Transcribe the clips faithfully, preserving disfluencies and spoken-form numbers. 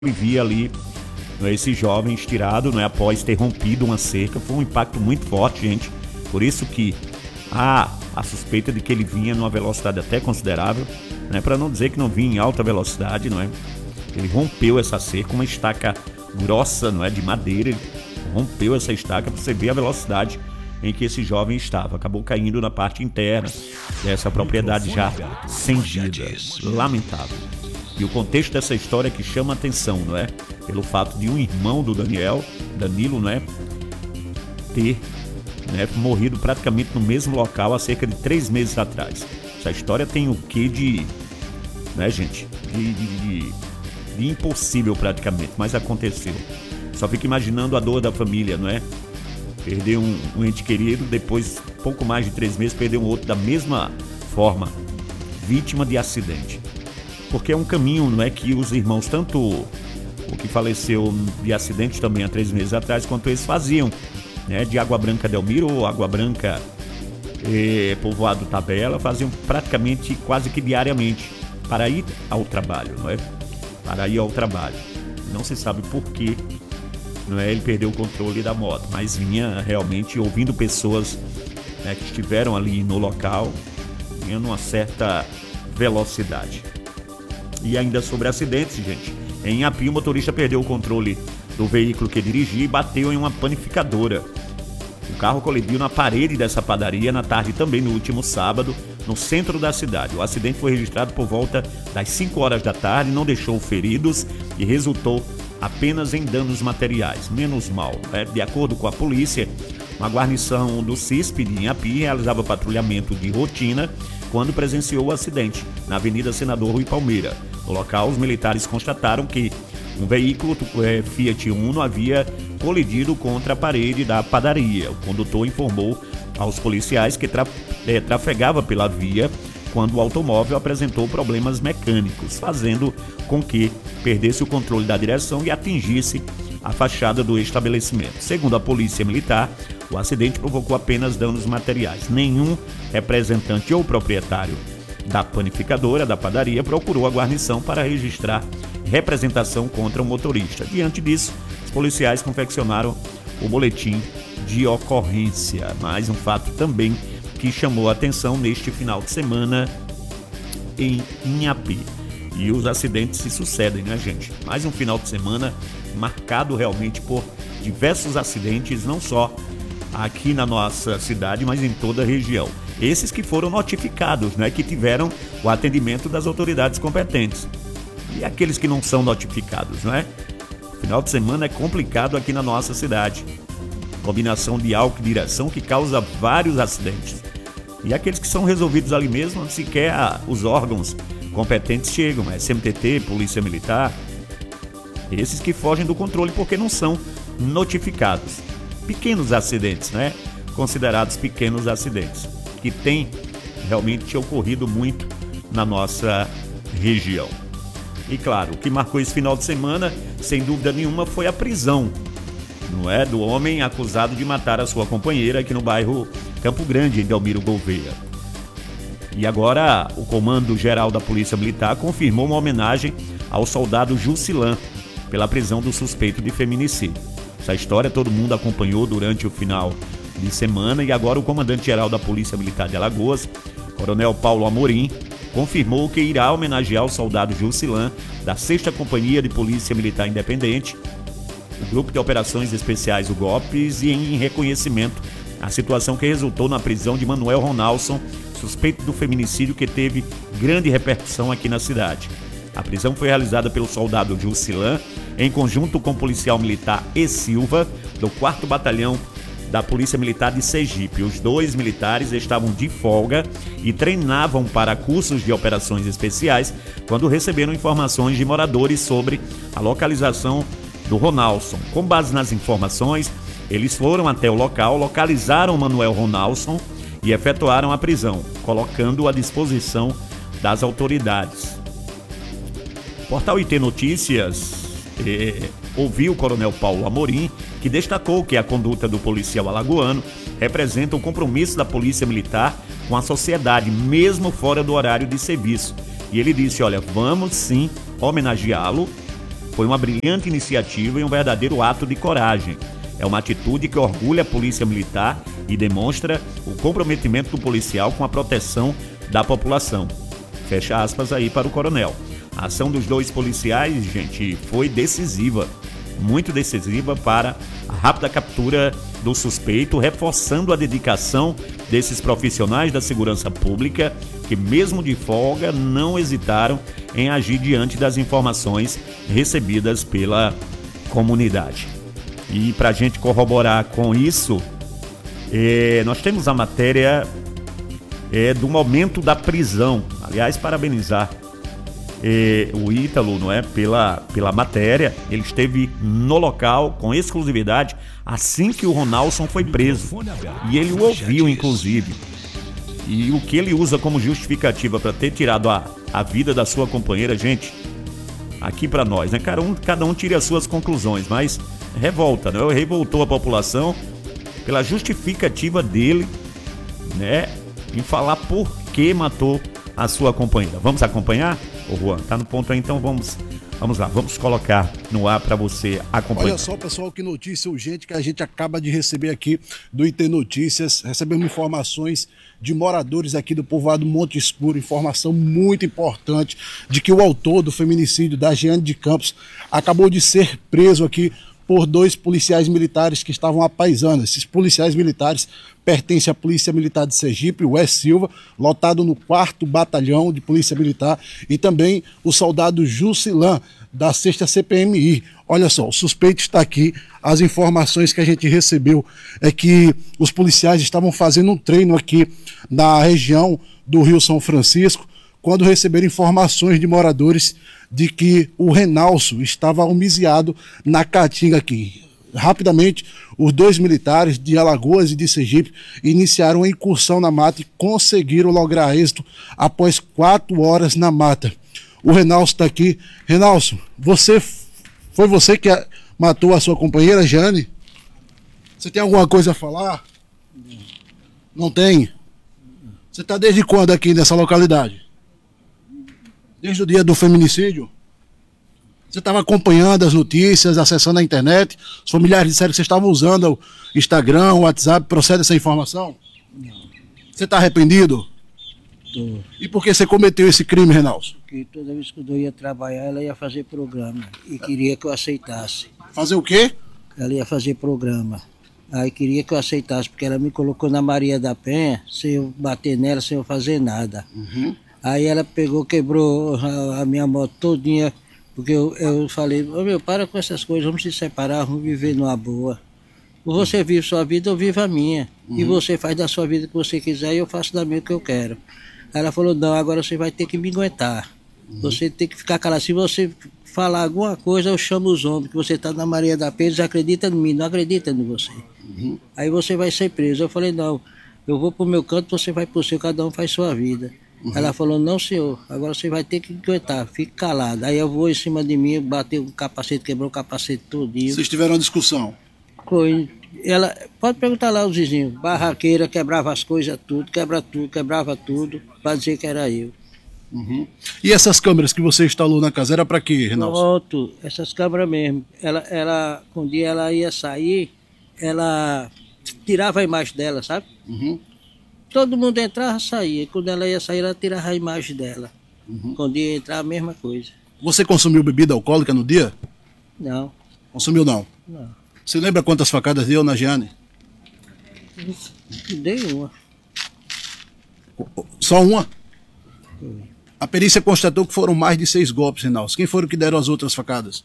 ele via ali, não é, esse jovem estirado, não é, após ter rompido uma cerca. Foi um impacto muito forte, gente. Por isso que há a suspeita de que ele vinha numa velocidade até considerável, né, para não dizer que não vinha em alta velocidade, não é? Ele rompeu essa cerca, uma estaca grossa, não é, de madeira. Ele rompeu essa estaca para você ver a velocidade em que esse jovem estava. Acabou caindo na parte interna dessa propriedade já sem vida. Lamentável. E o contexto dessa história é que chama a atenção, não é? Pelo fato de um irmão do Daniel, Danilo, não é? Ter, né, morrido praticamente no mesmo local há cerca de três meses atrás. Essa história tem o quê de, né, gente? De, de, de, de impossível praticamente, mas aconteceu. Só fica imaginando a dor da família, não é? Perder um, um ente querido, depois, pouco mais de três meses, perder um outro da mesma forma, vítima de acidente. Porque é um caminho, não é, que os irmãos, tanto o que faleceu de acidente também há três meses atrás, quanto eles faziam, né, de Água Branca Delmiro ou Água Branca eh, Povoado Tabela, faziam praticamente quase que diariamente para ir ao trabalho, não é? Para ir ao trabalho. Não se sabe por quê, não é, ele perdeu o controle da moto, mas vinha realmente ouvindo pessoas, né, que estiveram ali no local, vinha numa certa velocidade. E ainda sobre acidentes, gente, em Inhapi, o motorista perdeu o controle do veículo que dirigia e bateu em uma panificadora. O carro colidiu na parede dessa padaria na tarde também no último sábado, no centro da cidade. O acidente foi registrado por volta das cinco horas da tarde, não deixou feridos e resultou apenas em danos materiais. Menos mal, né? De acordo com a polícia, uma guarnição do C I S P de Inhapi realizava patrulhamento de rotina quando presenciou o acidente na Avenida Senador Rui Palmeira. No local, os militares constataram que um veículo é, Fiat Uno havia colidido contra a parede da padaria. O condutor informou aos policiais que tra é, trafegava pela via quando o automóvel apresentou problemas mecânicos, fazendo com que perdesse o controle da direção e atingisse a fachada do estabelecimento. Segundo a polícia militar, o acidente provocou apenas danos materiais. Nenhum representante ou proprietário da panificadora da padaria procurou a guarnição para registrar representação contra o motorista. Diante disso, os policiais confeccionaram o boletim de ocorrência. Mais um fato também que chamou a atenção neste final de semana em Inhapi. E os acidentes se sucedem, né, gente? Mais um final de semana marcado realmente por diversos acidentes, não só aqui na nossa cidade, mas em toda a região. Esses que foram notificados, né, que tiveram o atendimento das autoridades competentes. E aqueles que não são notificados, não é? Final de semana é complicado aqui na nossa cidade. Combinação de álcool e direção que causa vários acidentes. E aqueles que são resolvidos ali mesmo, sequer os órgãos competentes chegam, S M T T, Polícia Militar. Esses que fogem do controle porque não são notificados. Pequenos acidentes, né? Considerados pequenos acidentes, que tem realmente ocorrido muito na nossa região. E claro, o que marcou esse final de semana, sem dúvida nenhuma, foi a prisão, não é, do homem acusado de matar a sua companheira aqui no bairro Campo Grande, em Delmiro Gouveia. E agora o Comando Geral da Polícia Militar confirmou uma homenagem ao soldado Jusilã pela prisão do suspeito de feminicídio. Essa história todo mundo acompanhou durante o final de semana e agora o Comandante-Geral da Polícia Militar de Alagoas, Coronel Paulo Amorim, confirmou que irá homenagear o soldado Jusilã da sexta Companhia de Polícia Militar Independente, o Grupo de Operações Especiais, o GOPS, e em reconhecimento à situação que resultou na prisão de Manuel Ronalson, suspeito do feminicídio que teve grande repercussão aqui na cidade. A prisão foi realizada pelo soldado Jusilã em conjunto com o policial militar E. Silva, do quarto Batalhão da Polícia Militar de Sergipe. Os dois militares estavam de folga e treinavam para cursos de operações especiais quando receberam informações de moradores sobre a localização do Ronalson. Com base nas informações, eles foram até o local, localizaram Manuel Ronalson e efetuaram a prisão, colocando-o à disposição das autoridades. O portal I T Notícias eh, ouviu o Coronel Paulo Amorim, que destacou que a conduta do policial alagoano representa o compromisso da Polícia Militar com a sociedade, mesmo fora do horário de serviço. E ele disse, olha, vamos sim homenageá-lo Foi uma brilhante iniciativa e um verdadeiro ato de coragem. É uma atitude que orgulha a Polícia Militar e demonstra o comprometimento do policial com a proteção da população. Fecha aspas aí para o coronel. A ação dos dois policiais, gente, foi decisiva, muito decisiva para a rápida captura do suspeito, reforçando a dedicação desses profissionais da segurança pública que, mesmo de folga, não hesitaram em agir diante das informações recebidas pela comunidade. E para a gente corroborar com isso, é, nós temos a matéria é, do momento da prisão. Aliás, parabenizar é, o Ítalo, não é, pela, pela matéria. Ele esteve no local com exclusividade assim que o Ronaldson foi preso. E ele o ouviu, inclusive. E o que ele usa como justificativa para ter tirado a, a vida da sua companheira, gente, aqui para nós, né? Cada um, cada um tira as suas conclusões, mas revolta, né? Revoltou a população pela justificativa dele, né? Em falar por que matou a sua companheira. Vamos acompanhar? Ô Juan, tá no ponto aí, então vamos, vamos lá, vamos colocar no ar para você acompanhar. Olha só, pessoal, que notícia urgente que a gente acaba de receber aqui do I T Notícias. Recebemos informações de moradores aqui do povoado Monte Escuro, informação muito importante de que o autor do feminicídio da Jeane de Campos acabou de ser preso aqui por dois policiais militares que estavam apaisando. Esses policiais militares pertencem à Polícia Militar de Sergipe, o Wes Silva, lotado no quarto Batalhão de Polícia Militar, e também o soldado Jusilan, da sexta C P M I. Olha só, o suspeito está aqui. As informações que a gente recebeu é que os policiais estavam fazendo um treino aqui na região do Rio São Francisco, quando receberam informações de moradores de que o Renalso estava homiziado na Caatinga aqui. Rapidamente, os dois militares de Alagoas e de Sergipe iniciaram a incursão na mata e conseguiram lograr êxito após quatro horas na mata. O Renalso está aqui. Renalso, você, foi você que matou a sua companheira, Jeane? Você tem alguma coisa a falar? Não tem? Você está desde quando aqui nessa localidade? Desde o dia do feminicídio? Você estava acompanhando as notícias, acessando a internet? Os familiares disseram que você estava usando o Instagram, o WhatsApp. Procede essa informação? Não. Você está arrependido? Tô. E por que você cometeu esse crime, Renalso? Porque toda vez que eu ia trabalhar, ela ia fazer programa. E queria que eu aceitasse. Fazer o quê? Ela ia fazer programa. Aí queria que eu aceitasse, porque ela me colocou na Maria da Penha, sem eu bater nela, sem eu fazer nada. Uhum. Aí ela pegou, quebrou a, a minha moto todinha, porque eu, eu falei, ô meu, para com essas coisas, vamos se separar, vamos viver numa boa. Ou você vive sua vida, eu vivo a minha. Uhum. E você faz da sua vida o que você quiser e eu faço da minha o que eu quero. Aí ela falou, não, agora você vai ter que me aguentar. Uhum. Você tem que ficar calado. Se você falar alguma coisa, eu chamo os homens, que você está na Maria da Penha, eles acreditam em mim, não acreditam em você. Uhum. Aí você vai ser preso. Eu falei, não, eu vou pro meu canto, você vai pro seu, cada um faz sua vida. Uhum. Ela falou, não senhor, agora você vai ter que aguentar, fique calado. Aí eu vou em cima de mim, bateu o capacete, quebrou o capacete todinho. Vocês tiveram uma discussão? Foi. Ela, pode perguntar lá os vizinhos, barraqueira, quebrava as coisas tudo, quebra tudo, quebrava tudo, para dizer que era eu. Uhum. E essas câmeras que você instalou na casa, era para quê, Renaldo? Pronto, essas câmeras mesmo. Ela, ela, quando ela ia sair, ela tirava a imagem dela, sabe? Uhum. Todo mundo entrava e saía. Quando ela ia sair, ela tirava a imagem dela. Uhum. Quando ia entrar, a mesma coisa. Você consumiu bebida alcoólica no dia? Não. Consumiu não? Não. Você lembra quantas facadas deu na Jeane? Dei uma. Só uma? Foi. A perícia constatou que foram mais de seis golpes, Renaldo. Quem foram que deram as outras facadas?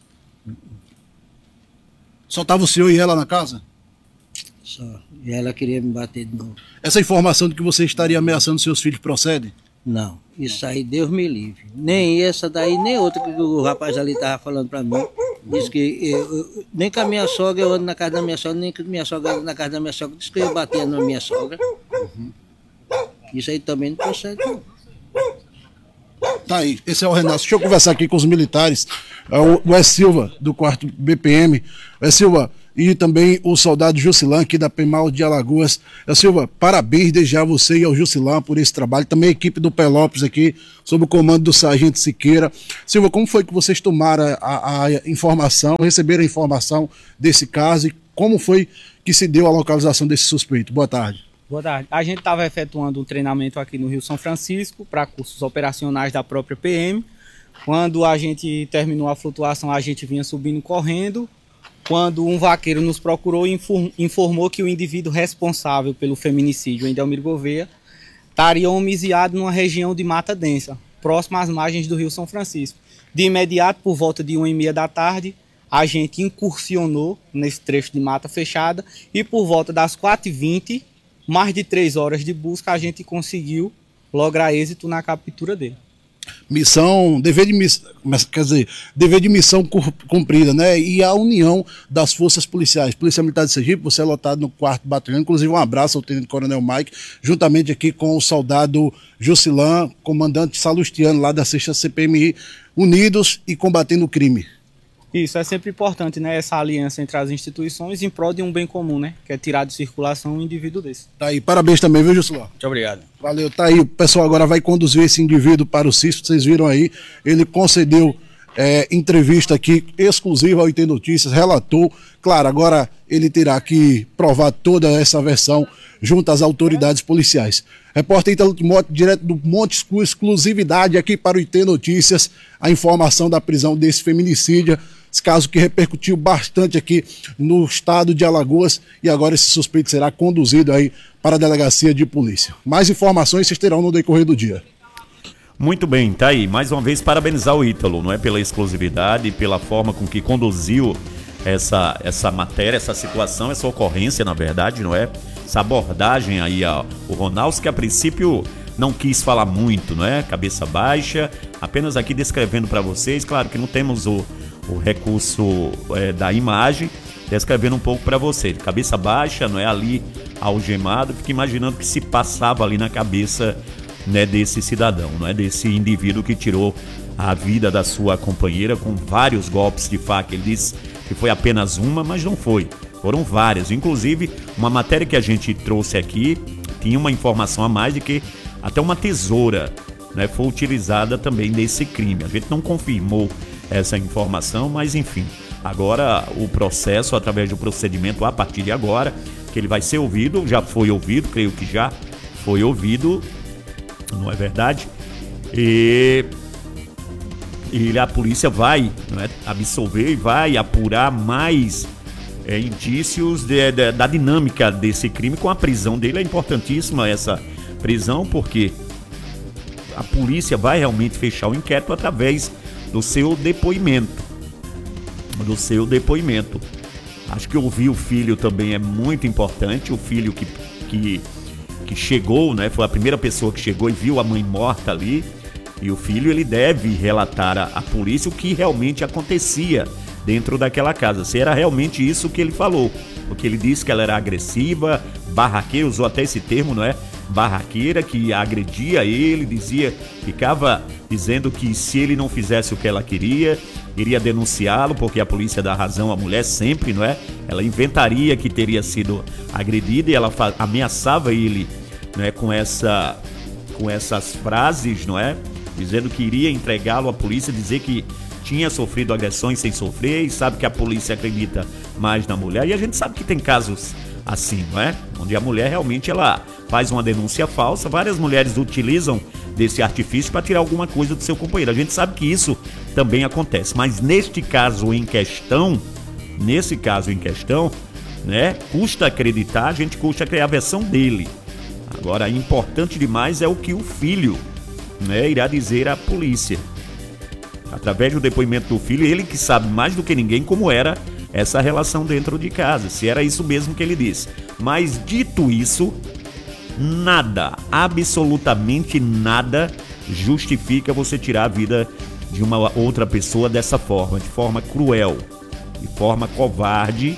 Só estava o senhor e ela na casa? Só. E ela queria me bater de novo. Essa informação de que você estaria ameaçando seus filhos procede? Não. Isso aí, Deus me livre. Nem essa daí, nem outra que o rapaz ali estava falando para mim. Disse que eu, eu, nem com a minha sogra eu ando na casa da minha sogra, nem com a minha sogra ando na casa da minha sogra. Disse que eu batia na minha sogra. Uhum. Isso aí também não procede, não. Tá aí, esse é o Renato. Deixa eu conversar aqui com os militares. É o Wes Silva, do quarto B P M. Wes Silva, e também o soldado Jusilã, aqui da Pemal de Alagoas. Silva, parabéns desde já a você e ao Jusilã por esse trabalho, também a equipe do Pelópolis aqui, sob o comando do Sargento Siqueira. Silva, como foi que vocês tomaram a, a informação, receberam a informação desse caso e como foi que se deu a localização desse suspeito? Boa tarde. Boa tarde. A gente estava efetuando um treinamento aqui no Rio São Francisco para cursos operacionais da própria P M. Quando a gente terminou a flutuação, a gente vinha subindo correndo. Quando um vaqueiro nos procurou e informou que o indivíduo responsável pelo feminicídio em Delmiro Gouveia estaria homiziado numa região de mata densa, próxima às margens do Rio São Francisco. De imediato, por volta de uma e meia da tarde, a gente incursionou nesse trecho de mata fechada e por volta das quatro e vinte, mais de três horas de busca, a gente conseguiu lograr êxito na captura dele. Missão, dever de missão, quer dizer, dever de missão cumprida, né? E a união das forças policiais. Polícia Militar de Sergipe, você é lotado no quarto batalhão, inclusive um abraço ao Tenente Coronel Mike, juntamente aqui com o soldado Jusilã, comandante Salustiano, lá da sexta C P M I, unidos e combatendo o crime. Isso, é sempre importante, né? Essa aliança entre as instituições em prol de um bem comum, né? Que é tirar de circulação um indivíduo desse. Tá aí, parabéns também, viu, Jusilã? Muito obrigado. Valeu, tá aí. O pessoal agora vai conduzir esse indivíduo para o C I S P, vocês viram aí. Ele concedeu é, entrevista aqui exclusiva ao I T Notícias, relatou. Claro, agora ele terá que provar toda essa versão junto às autoridades policiais. Repórter Ítalo Timóteo, direto do Monte Escuro, exclusividade aqui para o I T Notícias, a informação da prisão desse feminicídio. Esse caso que repercutiu bastante aqui no estado de Alagoas e agora esse suspeito será conduzido aí para a delegacia de polícia. Mais informações vocês terão no decorrer do dia. Muito bem, tá aí. Mais uma vez parabenizar o Ítalo, não é, pela exclusividade, pela forma com que conduziu essa, essa matéria, essa situação, essa ocorrência, na verdade, não é? Essa abordagem aí ao Ronaldo, que a princípio não quis falar muito, não é? Cabeça baixa, apenas aqui descrevendo para vocês, claro que não temos o o recurso é, da imagem, descrevendo um pouco para você. Cabeça baixa, não é, ali algemado, fica imaginando o que se passava ali na cabeça, né, desse cidadão, não é, desse indivíduo que tirou a vida da sua companheira com vários golpes de faca. Ele disse que foi apenas uma, mas não foi, foram várias. Inclusive, uma matéria que a gente trouxe aqui tinha uma informação a mais de que até uma tesoura, né, foi utilizada também nesse crime. A gente não confirmou essa informação, mas enfim, agora o processo, através do procedimento a partir de agora, que ele vai ser ouvido, já foi ouvido, creio que já foi ouvido, não é verdade? E, e a polícia vai, não é, absolver e vai apurar mais é, indícios de, de, da dinâmica desse crime com a prisão dele. É importantíssima essa prisão, porque a polícia vai realmente fechar o inquérito através do seu depoimento, do seu depoimento. Acho que ouvir o filho também é muito importante, o filho que, que, que chegou, né, foi a primeira pessoa que chegou e viu a mãe morta ali, e o filho, ele deve relatar à, à polícia o que realmente acontecia dentro daquela casa, se era realmente isso que ele falou, porque ele disse que ela era agressiva, barraqueira, usou até esse termo, não é? Barraqueira, que agredia ele, dizia, ficava dizendo que se ele não fizesse o que ela queria, iria denunciá-lo, porque a polícia dá razão à mulher sempre, não é? Ela inventaria que teria sido agredida e ela ameaçava ele, não é, com essa, com essas frases, não é? Dizendo que iria entregá-lo à polícia, dizer que tinha sofrido agressões sem sofrer, e sabe que a polícia acredita mais na mulher. E a gente sabe que tem casos assim, não é? Onde a mulher realmente ela faz uma denúncia falsa. Várias mulheres utilizam desse artifício para tirar alguma coisa do seu companheiro. A gente sabe que isso também acontece, mas neste caso em questão, nesse caso em questão, né, custa acreditar, a gente custa criar a versão dele. Agora, importante demais é o que o filho, né, irá dizer à polícia. Através do depoimento do filho, ele que sabe mais do que ninguém como era essa relação dentro de casa, se era isso mesmo que ele disse. Mas dito isso, nada, absolutamente nada justifica você tirar a vida de uma outra pessoa dessa forma, de forma cruel, de forma covarde,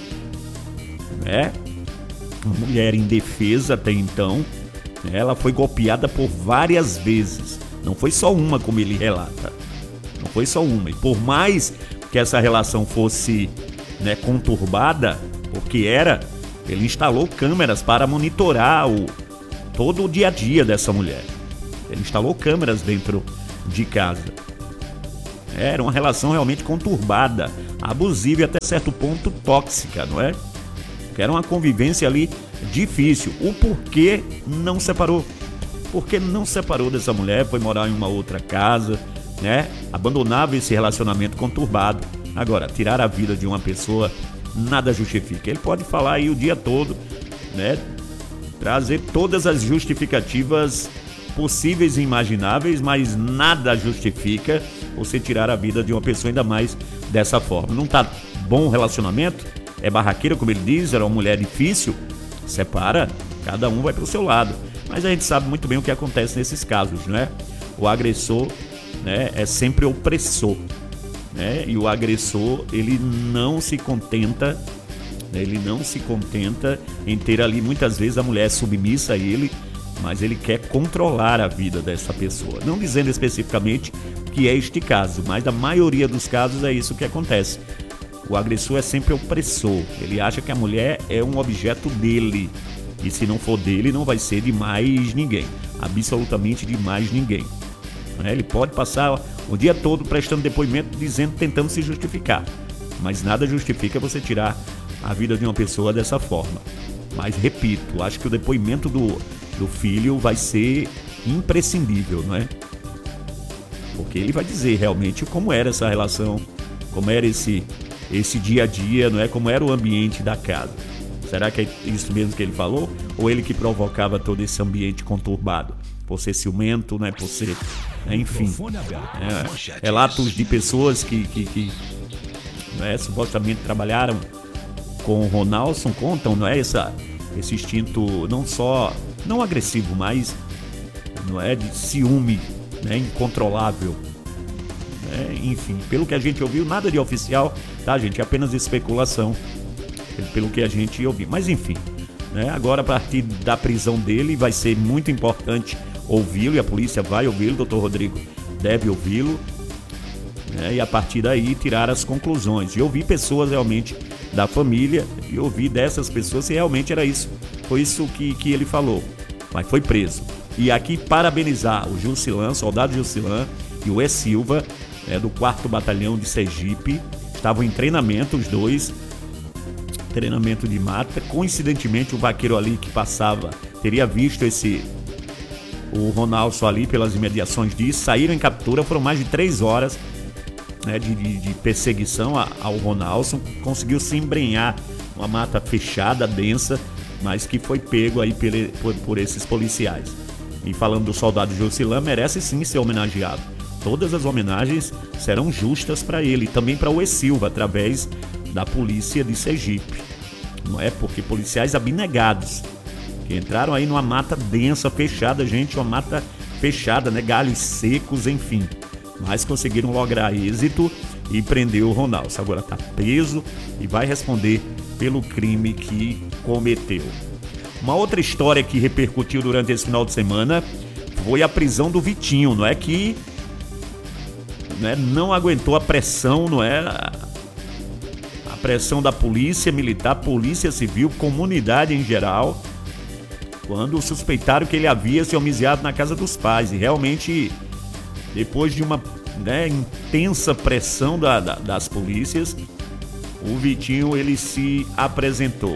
né? Uma mulher indefesa até então, ela foi golpeada por várias vezes, não foi só uma como ele relata, não foi só uma, e por mais que essa relação fosse, né, conturbada, Porque era, ele instalou câmeras para monitorar o, todo o dia a dia dessa mulher. Ele instalou câmeras dentro de casa. Era uma relação realmente conturbada, abusiva e até certo ponto tóxica, não é? Era uma convivência ali difícil. O porquê não separou? Porque não separou dessa mulher, foi morar em uma outra casa, né? Abandonava esse relacionamento conturbado. Agora, tirar a vida de uma pessoa nada justifica. Ele pode falar aí o dia todo, né? Trazer todas as justificativas possíveis e imagináveis, mas nada justifica você tirar a vida de uma pessoa, ainda mais dessa forma. Não tá bom o relacionamento? É barraqueira, como ele diz, era uma mulher difícil? Separa, cada um vai pro seu lado. Mas a gente sabe muito bem o que acontece nesses casos, né? O agressor, né, é sempre opressor, né? E o agressor, ele não se contenta, né? Ele não se contenta em ter ali, muitas vezes, a mulher submissa a ele, mas ele quer controlar a vida dessa pessoa. Não dizendo especificamente que é este caso, mas na maioria dos casos é isso que acontece. O agressor é sempre opressor, ele acha que a mulher é um objeto dele. E se não for dele, não vai ser de mais ninguém. Absolutamente de mais ninguém. Ele pode passar o dia todo prestando depoimento, dizendo, tentando se justificar. Mas nada justifica você tirar a vida de uma pessoa dessa forma. Mas, repito, acho que o depoimento do, do filho vai ser imprescindível, não é? Porque ele vai dizer realmente como era essa relação, como era esse, esse dia a dia, não é? Como era o ambiente da casa. Será que é isso mesmo que ele falou? Ou ele que provocava todo esse ambiente conturbado? Por ser ciumento, né? Por ser... Enfim. É, relatos de pessoas que, que, que né, supostamente trabalharam com o Ronaldson contam, não é? Essa, esse instinto não só... Não agressivo, mas... Não é? De ciúme, né? Incontrolável. É, enfim, pelo que a gente ouviu, nada de oficial, tá, gente? É apenas especulação. Pelo que a gente ouviu. Mas enfim, né? Agora a partir da prisão dele vai ser muito importante ouvi-lo, e a polícia vai ouvi-lo, o doutor Rodrigo deve ouvi-lo, né? E a partir daí tirar as conclusões. E ouvir pessoas realmente da família, e ouvir dessas pessoas se realmente era isso. Foi isso que, que ele falou. Mas foi preso. E aqui parabenizar o Jusilan, soldado Jusilan e o E. Silva, né, do quarto Batalhão de Sergipe. Estavam em treinamento os dois. Treinamento de mata. Coincidentemente, o vaqueiro ali que passava teria visto esse o Ronaldson ali pelas imediações disso. Saíram em captura, foram mais de três horas, né, de, de, de perseguição ao Ronaldson. Conseguiu se embrenhar uma mata fechada, densa, mas que foi pego aí por, por, por esses policiais. E falando do soldado Jusilan, merece sim ser homenageado. Todas as homenagens serão justas para ele, e também para o E. Silva, através da polícia de Sergipe, não é? Porque policiais abnegados que entraram aí numa mata densa, fechada, gente, uma mata fechada, né? Galhos secos, enfim, mas conseguiram lograr êxito e prender o Ronaldson. Agora tá preso e vai responder pelo crime que cometeu. Uma outra história que repercutiu durante esse final de semana foi a prisão do Vitinho, não é? Que, né, não aguentou a pressão, não é? Pressão da polícia militar, polícia civil, comunidade em geral, quando suspeitaram que ele havia se homiziado na casa dos pais. E realmente, depois de uma, né, intensa pressão da, da, das polícias, o Vitinho ele se apresentou.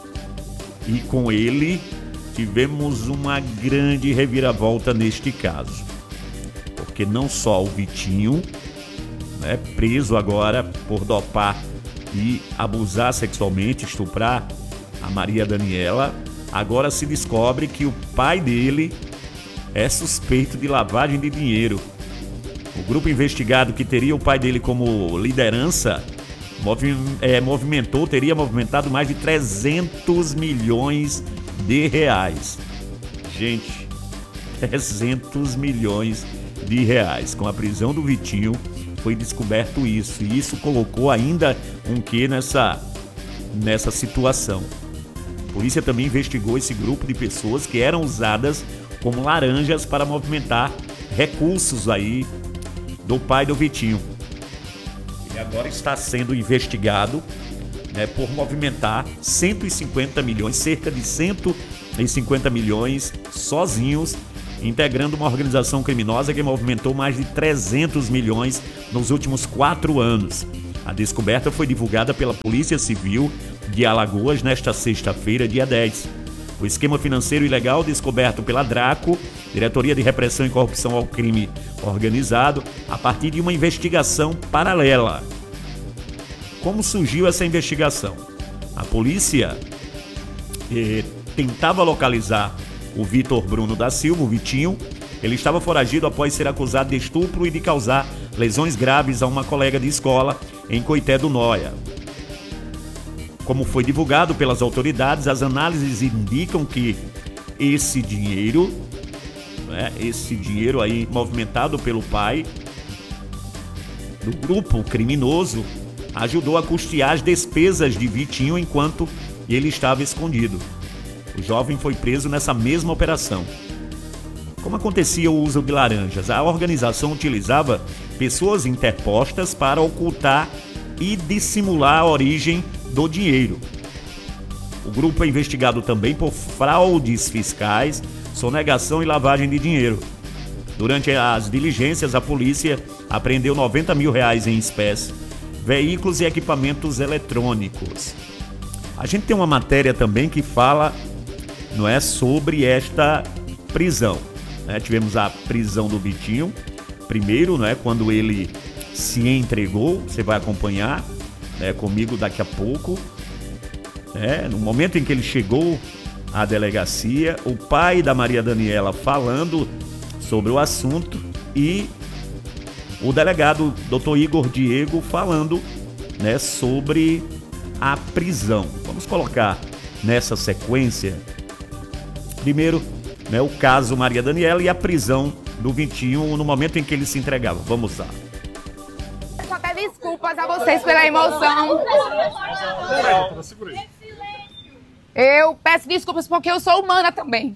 E com ele tivemos uma grande reviravolta neste caso. Porque não só o Vitinho, né, preso agora por dopar e abusar sexualmente, estuprar a Maria Daniela, agora se descobre que o pai dele é suspeito de lavagem de dinheiro. O grupo investigado, que teria o pai dele como liderança, movi- é, movimentou, teria movimentado mais de trezentos milhões de reais. Gente, trezentos milhões de reais. Com a prisão do Vitinho, foi descoberto isso, e isso colocou ainda um quê nessa, nessa situação. A polícia também investigou esse grupo de pessoas que eram usadas como laranjas para movimentar recursos aí do pai do Vitinho. Ele agora está sendo investigado né, por movimentar cento e cinquenta milhões, cerca de cento e cinquenta milhões sozinhos, integrando uma organização criminosa que movimentou mais de trezentos milhões nos últimos quatro anos. A descoberta foi divulgada pela Polícia Civil de Alagoas nesta sexta-feira, dia dez. O esquema financeiro ilegal descoberto pela DRACO, Diretoria de Repressão e Corrupção ao Crime Organizado, a partir de uma investigação paralela. Como surgiu essa investigação? A polícia eh, tentava localizar o Vitor Bruno da Silva, o Vitinho. Ele estava foragido após ser acusado de estupro e de causar lesões graves a uma colega de escola em Coité do Noia. Como foi divulgado pelas autoridades, as análises indicam que esse dinheiro, né, esse dinheiro aí movimentado pelo pai do grupo criminoso, ajudou a custear as despesas de Vitinho enquanto ele estava escondido. O jovem foi preso nessa mesma operação. Como acontecia o uso de laranjas? A organização utilizava pessoas interpostas para ocultar e dissimular a origem do dinheiro. O grupo é investigado também por fraudes fiscais, sonegação e lavagem de dinheiro. Durante as diligências, a polícia apreendeu noventa mil reais em espécie, veículos e equipamentos eletrônicos. A gente tem uma matéria também que fala, não é, sobre esta prisão. Né? Tivemos a prisão do Vitinho, primeiro, não é, quando ele se entregou, você vai acompanhar, né, comigo daqui a pouco. É, no momento em que ele chegou à delegacia, o pai da Maria Daniela falando sobre o assunto e o delegado doutor Igor Diego falando, né, sobre a prisão. Vamos colocar nessa sequência, primeiro, né, o caso Maria Daniela e a prisão do Vitinho no momento em que ele se entregava. Vamos lá. Peço até desculpas a vocês pela emoção. Eu peço desculpas porque eu sou humana também.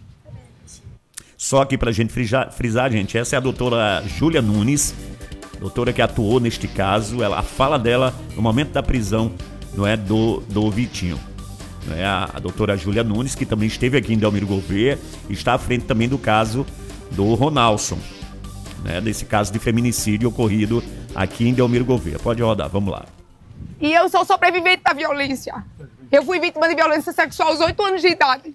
Só aqui pra gente frisar, frisar, gente, essa é a doutora Júlia Nunes, doutora que atuou neste caso. Ela, a fala dela no momento da prisão, não é, do, do Vitinho. Não é, a, a doutora Júlia Nunes, que também esteve aqui em Delmiro Gouveia, está à frente também do caso do Ronalson, né, desse caso de feminicídio ocorrido aqui em Delmiro Gouveia. Pode rodar, vamos lá. E eu sou sobrevivente da violência. Eu fui vítima de violência sexual aos oito anos de idade.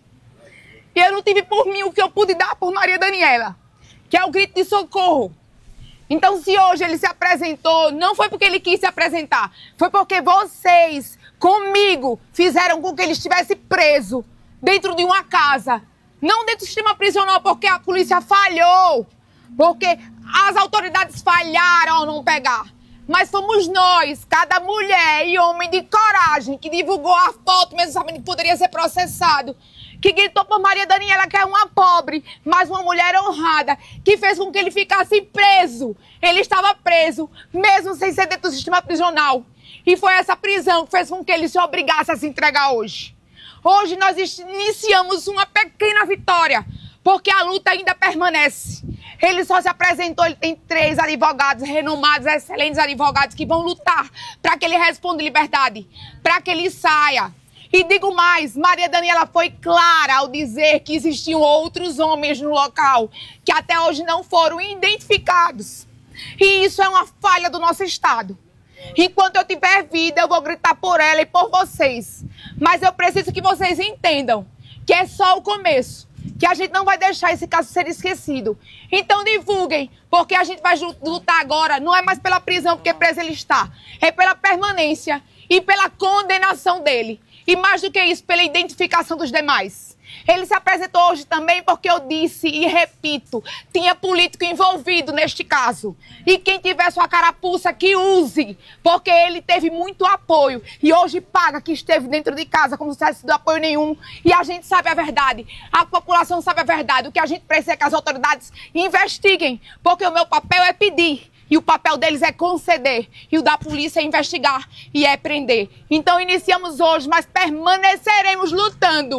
E eu não tive por mim o que eu pude dar por Maria Daniela, que é o grito de socorro. Então, se hoje ele se apresentou, não foi porque ele quis se apresentar, foi porque vocês, comigo, fizeram com que ele estivesse preso dentro de uma casa. Não dentro do sistema prisional, porque a polícia falhou, porque as autoridades falharam ao não pegar. Mas fomos nós, cada mulher e homem de coragem, que divulgou a foto, mesmo sabendo que poderia ser processado, que gritou por Maria Daniela, que é uma pobre, mas uma mulher honrada, que fez com que ele ficasse preso. Ele estava preso, mesmo sem ser dentro do sistema prisional. E foi essa prisão que fez com que ele se obrigasse a se entregar hoje. Hoje nós iniciamos uma pequena vitória, porque a luta ainda permanece. Ele só se apresentou, ele tem três advogados renomados, excelentes advogados, que vão lutar para que ele responda em liberdade, para que ele saia. E digo mais, Maria Daniela foi clara ao dizer que existiam outros homens no local, que até hoje não foram identificados. E isso é uma falha do nosso Estado. Enquanto eu tiver vida, eu vou gritar por ela e por vocês. Mas eu preciso que vocês entendam que é só o começo, que a gente não vai deixar esse caso ser esquecido. Então divulguem, porque a gente vai lutar agora, não é mais pela prisão, porque preso ele está, é pela permanência e pela condenação dele. E mais do que isso, pela identificação dos demais. Ele se apresentou hoje também porque eu disse e repito, tinha político envolvido neste caso. E quem tiver sua carapuça, que use, porque ele teve muito apoio. E hoje paga que esteve dentro de casa como se não tivesse tido apoio nenhum. E a gente sabe a verdade, a população sabe a verdade. O que a gente precisa é que as autoridades investiguem, porque o meu papel é pedir. E o papel deles é conceder. E o da polícia é investigar e é prender. Então iniciamos hoje, mas permaneceremos lutando.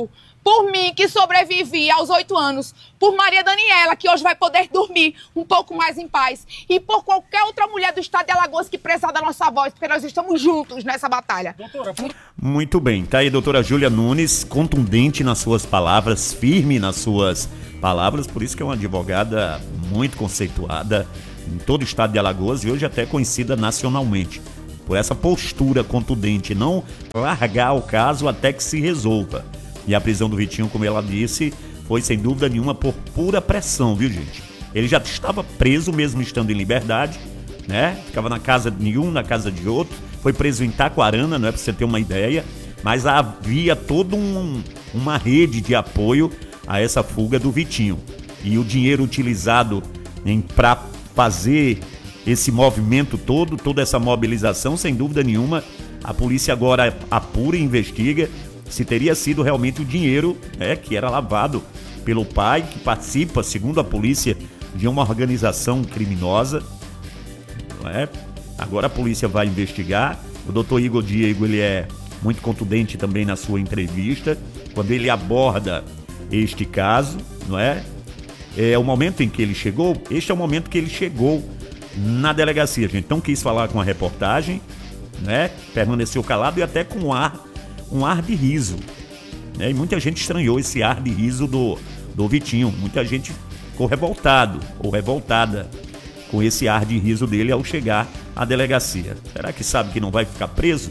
por mim, que sobrevivi aos oito anos, por Maria Daniela, que hoje vai poder dormir um pouco mais em paz, e por qualquer outra mulher do estado de Alagoas que precisar da nossa voz, porque nós estamos juntos nessa batalha. Muito bem, tá aí a doutora Júlia Nunes, contundente nas suas palavras, firme nas suas palavras, por isso que é uma advogada muito conceituada em todo o estado de Alagoas e hoje até conhecida nacionalmente, por essa postura contundente, não largar o caso até que se resolva. E a prisão do Vitinho, como ela disse, foi sem dúvida nenhuma por pura pressão, viu, gente? Ele já estava preso mesmo estando em liberdade, né? Ficava na casa de um, na casa de outro, foi preso em Taquarana, não é para você ter uma ideia, mas havia toda um, uma rede de apoio a essa fuga do Vitinho. E o dinheiro utilizado para fazer esse movimento todo, toda essa mobilização, sem dúvida nenhuma, a polícia agora apura e investiga se teria sido realmente o dinheiro, né, que era lavado pelo pai, que participa, segundo a polícia, de uma organização criminosa. Não é? Agora a polícia vai investigar. O doutor Igor Diego, ele é muito contundente também na sua entrevista, quando ele aborda este caso, não é? É o momento em que ele chegou, este é o momento que ele chegou na delegacia. A gente não quis falar com a reportagem, né? Permaneceu calado e até com um ar, um ar de riso, né? E muita gente estranhou esse ar de riso do, do Vitinho. Muita gente ficou revoltado ou revoltada com esse ar de riso dele ao chegar à delegacia. Será que sabe que não vai ficar preso?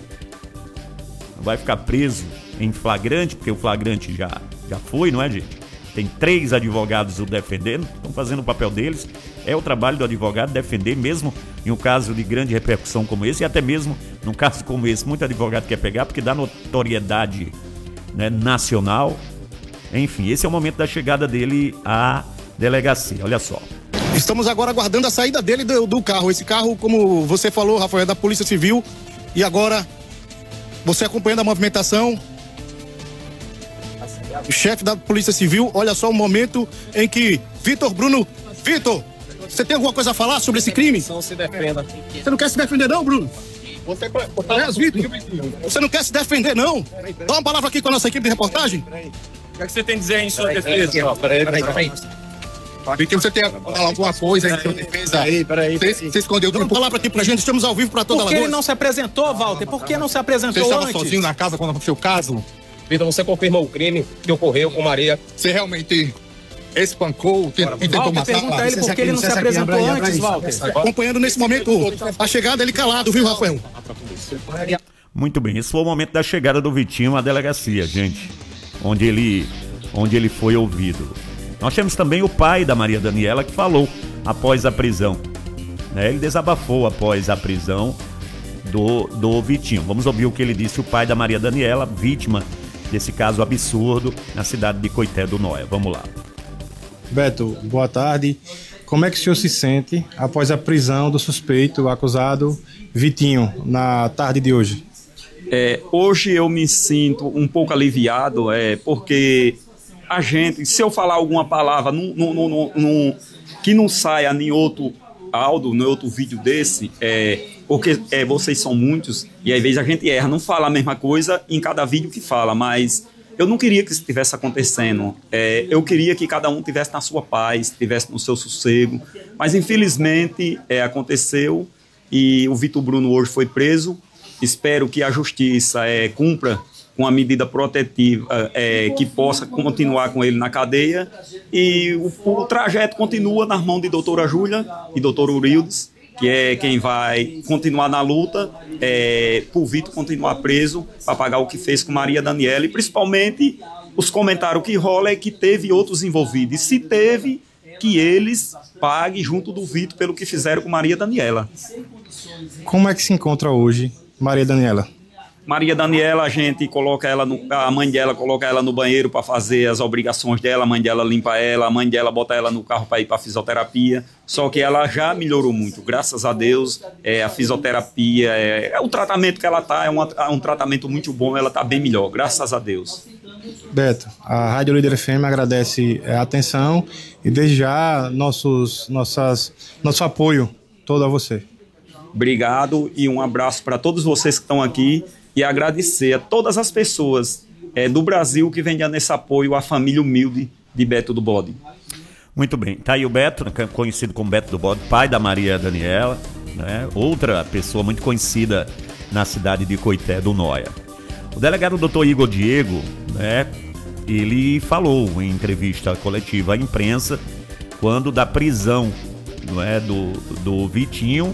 Não vai ficar preso em flagrante, porque o flagrante já, já foi, não é, gente? Tem três advogados o defendendo, estão fazendo o papel deles. É o trabalho do advogado defender, mesmo em um caso de grande repercussão como esse, e até mesmo num caso como esse, muito advogado quer pegar, porque dá notoriedade, né, nacional. Enfim, esse é o momento da chegada dele à delegacia, olha só. Estamos agora aguardando a saída dele do, do carro. Esse carro, como você falou, Rafael, é da Polícia Civil. E agora, você acompanhando a movimentação, o chefe da Polícia Civil, olha só o momento em que Vitor Bruno... Vitor, você tem alguma coisa a falar sobre esse crime? Não se defenda. Você não quer se defender não, Bruno? Você, Aliás, Vitor, você não quer se defender não? Dá uma palavra aqui com a nossa equipe de reportagem. O que, é que você tem a dizer em sua defesa? Peraí, peraí, peraí. Vitor, você tem alguma coisa em sua defesa? Peraí, peraí. Você, você escondeu uma palavra aqui pra gente, estamos ao vivo pra toda a Por que ele não se apresentou, Walter? Por que não se apresentou antes? Você estava antes? sozinho na casa quando aconteceu o caso? Vitor, você confirmou o crime que ocorreu com Maria? Você realmente espancou e tentou Walter, matar? pergunta a ele por que ele não se apresentou antes, Walter. Acompanhando nesse momento a chegada, ele calado, viu, Rafael? Muito bem, esse foi o momento da chegada do Vitinho à delegacia, gente, onde ele, onde ele foi ouvido. Nós temos também o pai da Maria Daniela, que falou após a prisão, né? Ele desabafou após a prisão do, do Vitinho. Vamos ouvir o que ele disse, o pai da Maria Daniela, vítima desse caso absurdo na cidade de Coité do Noia. Vamos lá. Beto, boa tarde. Como é que o senhor se sente após a prisão do suspeito, acusado Vitinho, na tarde de hoje? É, hoje eu me sinto um pouco aliviado, é, porque a gente, se eu falar alguma palavra num, num, num, num, que não saia em outro áudio, em outro vídeo desse, é, porque é, vocês são muitos e às vezes a gente erra, não fala a mesma coisa em cada vídeo que fala, mas eu não queria que isso estivesse acontecendo. É, eu queria que cada um tivesse na sua paz, tivesse no seu sossego, mas infelizmente é, aconteceu e o Vitor Bruno hoje foi preso. Espero que a justiça é, cumpra com a medida protetiva, é, que possa continuar com ele na cadeia e o, o trajeto continua nas mãos de doutora Júlia e doutor Urildes, que é quem vai continuar na luta, é, por Vitor continuar preso para pagar o que fez com Maria Daniela, e principalmente os comentários que rolam é que teve outros envolvidos, e se teve, que eles paguem junto do Vitor pelo que fizeram com Maria Daniela. Como é que se encontra hoje Maria Daniela? Maria Daniela, a gente coloca ela no, a mãe dela coloca ela no banheiro para fazer as obrigações dela, a mãe dela limpa ela, a mãe dela bota ela no carro para ir para fisioterapia, só que ela já melhorou muito, graças a Deus. É, a fisioterapia, é, é o tratamento que ela tá, é, uma, é um tratamento muito bom, ela tá bem melhor, graças a Deus. Beto, a Rádio Líder F M agradece a atenção e desde já nossos, nossas, nosso apoio todo a você. Obrigado e um abraço para todos vocês que estão aqui. E agradecer a todas as pessoas é, do Brasil que vem dando esse apoio à família humilde de Beto do Bode. Muito bem, tá aí o Beto, conhecido como Beto do Bode, pai da Maria Daniela, né? Outra pessoa muito conhecida na cidade de Coité do Noia. O delegado doutor Igor Diego, né, ele falou em entrevista coletiva à imprensa quando da prisão, não é, do, do Vitinho,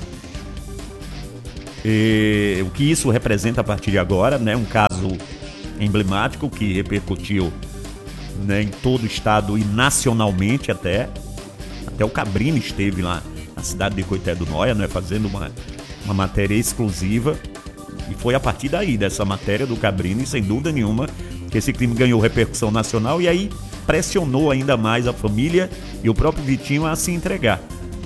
e, o que isso representa a partir de agora, né, um caso emblemático que repercutiu, né, em todo o estado e nacionalmente até. Até o Cabrini esteve lá na cidade de Coité do Noia, né, fazendo uma, uma matéria exclusiva. E foi a partir daí, dessa matéria do Cabrini, sem dúvida nenhuma, que esse crime ganhou repercussão nacional e aí pressionou ainda mais a família e o próprio Vitinho a se entregar.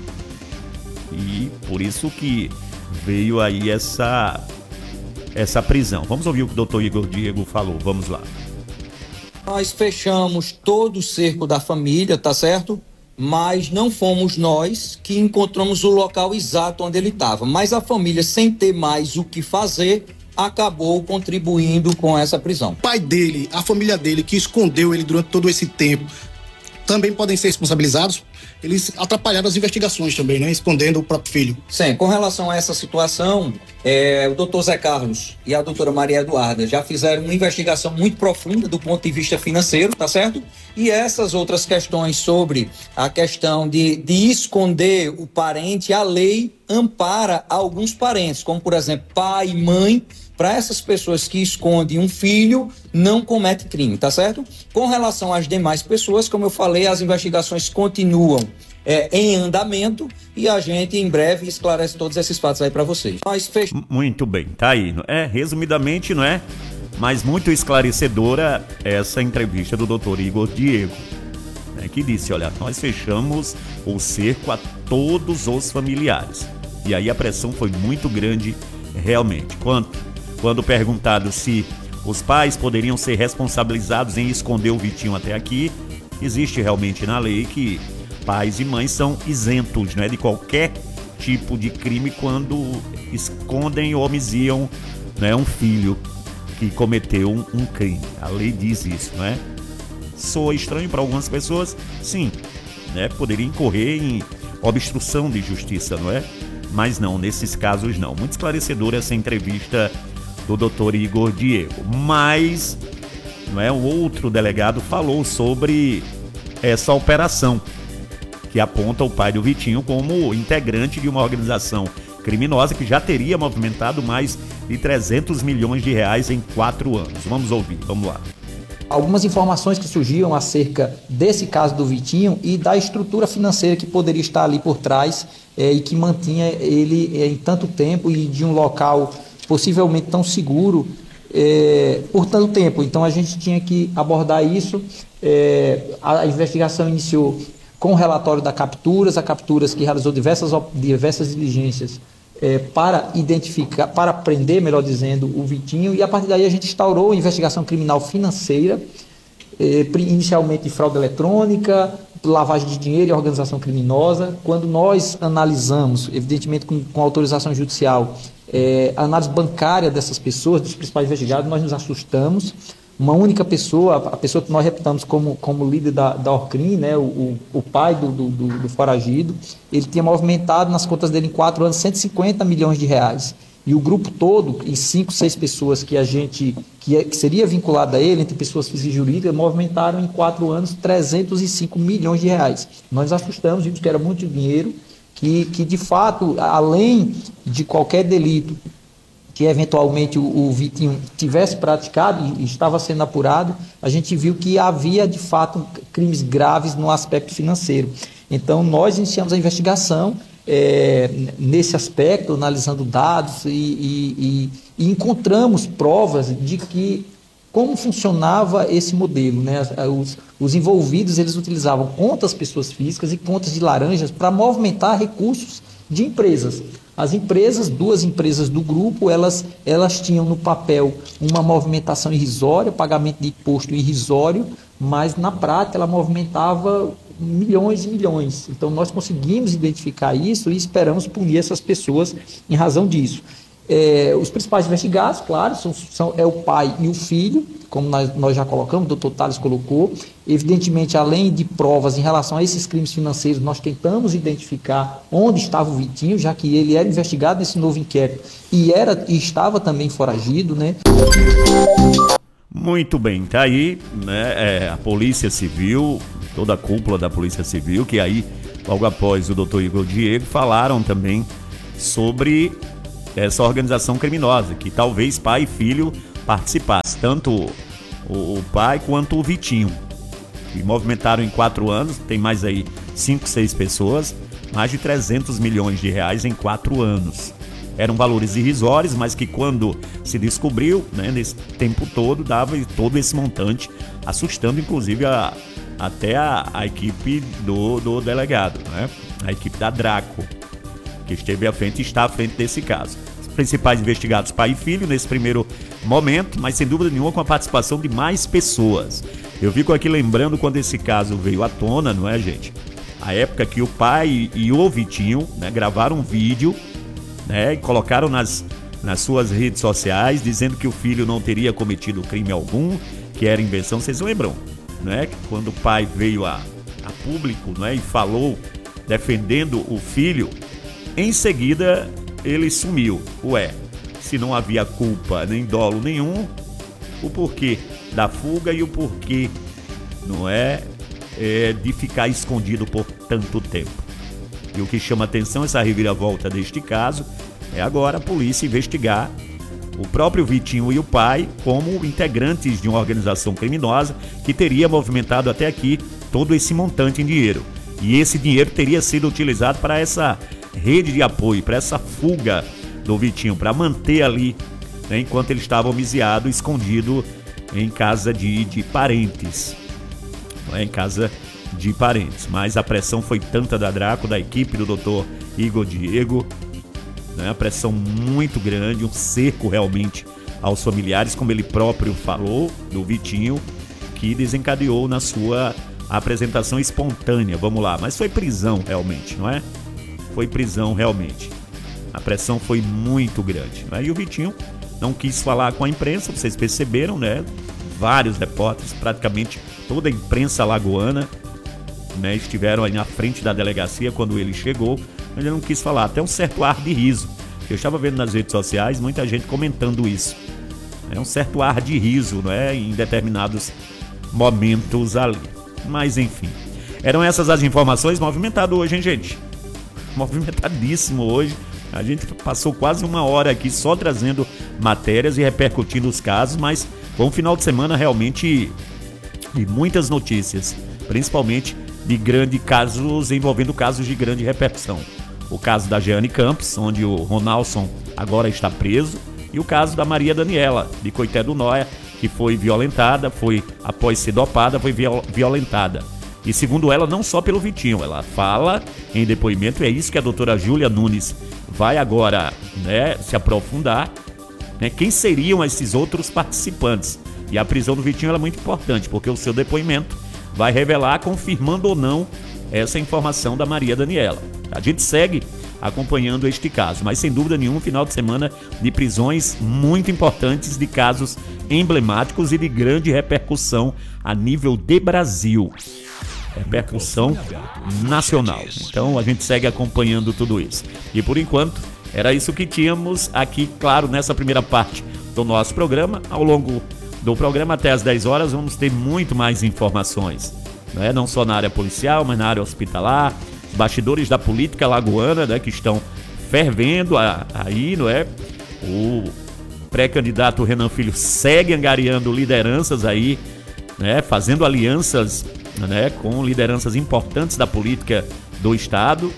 E por isso que veio aí essa, essa prisão. Vamos ouvir o que o doutor Igor Diego falou, vamos lá. Nós fechamos todo o cerco da família, tá certo? Mas não fomos nós que encontramos o local exato onde ele estava. Mas a família, sem ter mais o que fazer, acabou contribuindo com essa prisão. O pai dele, a família dele, que escondeu ele durante todo esse tempo, também podem ser responsabilizados. Eles atrapalharam as investigações também, né? Escondendo o próprio filho. Sim, com relação a essa situação, é, o doutor Zé Carlos e a doutora Maria Eduarda já fizeram uma investigação muito profunda do ponto de vista financeiro, tá certo? E essas outras questões sobre a questão de, de esconder o parente, a lei ampara alguns parentes, como por exemplo pai e mãe. Para essas pessoas que escondem um filho, não comete crime, tá certo? Com relação às demais pessoas, como eu falei, as investigações continuam é, em andamento e a gente em breve esclarece todos esses fatos aí para vocês. Nós fech... Muito bem, tá aí. É, resumidamente, não é? Mas muito esclarecedora essa entrevista do doutor Igor Diego, né, que disse, olha, nós fechamos o cerco a todos os familiares. E aí a pressão foi muito grande realmente. Quanto? Quando perguntado se os pais poderiam ser responsabilizados em esconder o Vitinho até aqui, existe realmente na lei que pais e mães são isentos, né, de qualquer tipo de crime quando escondem ou omisiam, né, um filho que cometeu um, um crime. A lei diz isso, não é? Soa estranho para algumas pessoas? Sim, né, poderia incorrer em obstrução de justiça, não é? Mas não, nesses casos não. Muito esclarecedora essa entrevista do doutor Igor Diego. Mas, não é, o outro delegado falou sobre essa operação que aponta o pai do Vitinho como integrante de uma organização criminosa que já teria movimentado mais de trezentos milhões de reais em quatro anos. Vamos ouvir, vamos lá. Algumas informações que surgiam acerca desse caso do Vitinho e da estrutura financeira que poderia estar ali por trás é, e que mantinha ele é, em tanto tempo e de um local possivelmente tão seguro é, por tanto tempo. Então a gente tinha que abordar isso. É, a investigação iniciou com o relatório da Capturas, a Capturas que realizou diversas, diversas diligências é, para identificar, para prender, melhor dizendo, o Vitinho, e a partir daí a gente instaurou a investigação criminal financeira, é, inicialmente de fraude eletrônica, lavagem de dinheiro e organização criminosa. Quando nós analisamos, evidentemente com, com autorização judicial, É, a análise bancária dessas pessoas, dos principais investigados, nós nos assustamos. Uma única pessoa, a pessoa que nós reputamos como, como líder da, da Orcrim, né, o, o, o pai do, do, do foragido, ele tinha movimentado nas contas dele em quatro anos cento e cinquenta milhões de reais. E o grupo todo, em cinco, seis pessoas que a gente, que, é, que seria vinculado a ele, entre pessoas físicas e jurídicas, movimentaram em quatro anos trezentos e cinco milhões de reais. Nós assustamos, vimos que era muito dinheiro, que, que de fato, além de qualquer delito que eventualmente o, o Vitinho tivesse praticado e estava sendo apurado, a gente viu que havia de fato crimes graves no aspecto financeiro. Então nós iniciamos a investigação é, nesse aspecto, analisando dados e, e, e, e encontramos provas de que como funcionava esse modelo, né? Os, os envolvidos, eles utilizavam contas pessoas físicas e contas de laranjas para movimentar recursos de empresas. As empresas, duas empresas do grupo, elas, elas tinham no papel uma movimentação irrisória, pagamento de imposto irrisório, mas na prática ela movimentava milhões e milhões. Então nós conseguimos identificar isso e esperamos punir essas pessoas em razão disso. É, os principais investigados, claro, são, são, é o pai e o filho, como nós, nós já colocamos, o doutor Thales colocou. Evidentemente, além de provas em relação a esses crimes financeiros, nós tentamos identificar onde estava o Vitinho, já que ele era investigado nesse novo inquérito e, era, e estava também foragido, né? Muito bem, tá aí, né, é, a Polícia Civil, toda a cúpula da Polícia Civil, que aí, logo após o doutor Igor Diego, falaram também sobre essa organização criminosa, que talvez pai e filho participassem, tanto o, o pai quanto o Vitinho, que movimentaram em quatro anos, tem mais aí cinco, seis pessoas, mais de trezentos milhões de reais em quatro anos. Eram valores irrisórios, mas que quando se descobriu, né, nesse tempo todo, dava todo esse montante, assustando inclusive a, até a, a equipe do, do delegado, né? A equipe da Draco, que esteve à frente e está à frente desse caso. Os principais investigados, pai e filho, nesse primeiro momento, mas sem dúvida nenhuma com a participação de mais pessoas. Eu fico aqui lembrando quando esse caso veio à tona, não é, gente? A época que o pai e o Vitinho, né, gravaram um vídeo, né, e colocaram nas, nas suas redes sociais, dizendo que o filho não teria cometido crime algum, que era invenção. Vocês lembram, né? Quando o pai veio a, a público, né, e falou, defendendo o filho, em seguida ele sumiu. Ué, se não havia culpa nem dolo nenhum, o porquê da fuga e o porquê, não é, é de ficar escondido por tanto tempo. E o que chama atenção, essa reviravolta deste caso, é agora a polícia investigar o próprio Vitinho e o pai como integrantes de uma organização criminosa que teria movimentado até aqui todo esse montante em dinheiro. E esse dinheiro teria sido utilizado para essa rede de apoio, para essa fuga do Vitinho, para manter ali, né, enquanto ele estava homiziado, escondido em casa de, de parentes. Não é, em casa de parentes, mas a pressão foi tanta da Draco, da equipe do doutor Igor Diego, né? A pressão muito grande, um cerco realmente aos familiares, como ele próprio falou, do Vitinho, que desencadeou na sua apresentação espontânea, vamos lá, mas foi prisão realmente, não é? Foi prisão realmente. A pressão foi muito grande, né? E o Vitinho não quis falar com a imprensa, vocês perceberam, né? Vários repórteres, praticamente toda a imprensa alagoana, né, estiveram aí na frente da delegacia quando ele chegou, mas ele não quis falar, até um certo ar de riso. Eu estava vendo nas redes sociais muita gente comentando isso. É um certo ar de riso, né, em determinados momentos ali. Mas enfim, eram essas as informações. Movimentado hoje, hein, gente? Movimentadíssimo hoje. A gente passou quase uma hora aqui só trazendo matérias e repercutindo os casos, mas foi um final de semana realmente de muitas notícias, principalmente de grandes casos, envolvendo casos de grande repercussão. O caso da Jeane Campos, onde o Ronaldson agora está preso, e o caso da Maria Daniela, de Coité do Noia, que foi violentada, foi, após ser dopada, foi violentada. E segundo ela, não só pelo Vitinho, ela fala em depoimento, é isso que a doutora Júlia Nunes vai agora, né, se aprofundar, né, quem seriam esses outros participantes. E a prisão do Vitinho ela é muito importante, porque o seu depoimento vai revelar, confirmando ou não, essa informação da Maria Daniela. A gente segue acompanhando este caso, mas sem dúvida nenhuma, final de semana de prisões muito importantes, de casos emblemáticos e de grande repercussão a nível de Brasil. Repercussão nacional. Então a gente segue acompanhando tudo isso. E por enquanto, era isso que tínhamos aqui, claro, nessa primeira parte do nosso programa. Ao longo do programa, até às dez horas, vamos ter muito mais informações, né? Não só na área policial, mas na área hospitalar, os bastidores da política lagoana, né, que estão fervendo aí, não é? O pré-candidato Renan Filho segue angariando lideranças aí, né, fazendo alianças, né, com lideranças importantes da política do estado,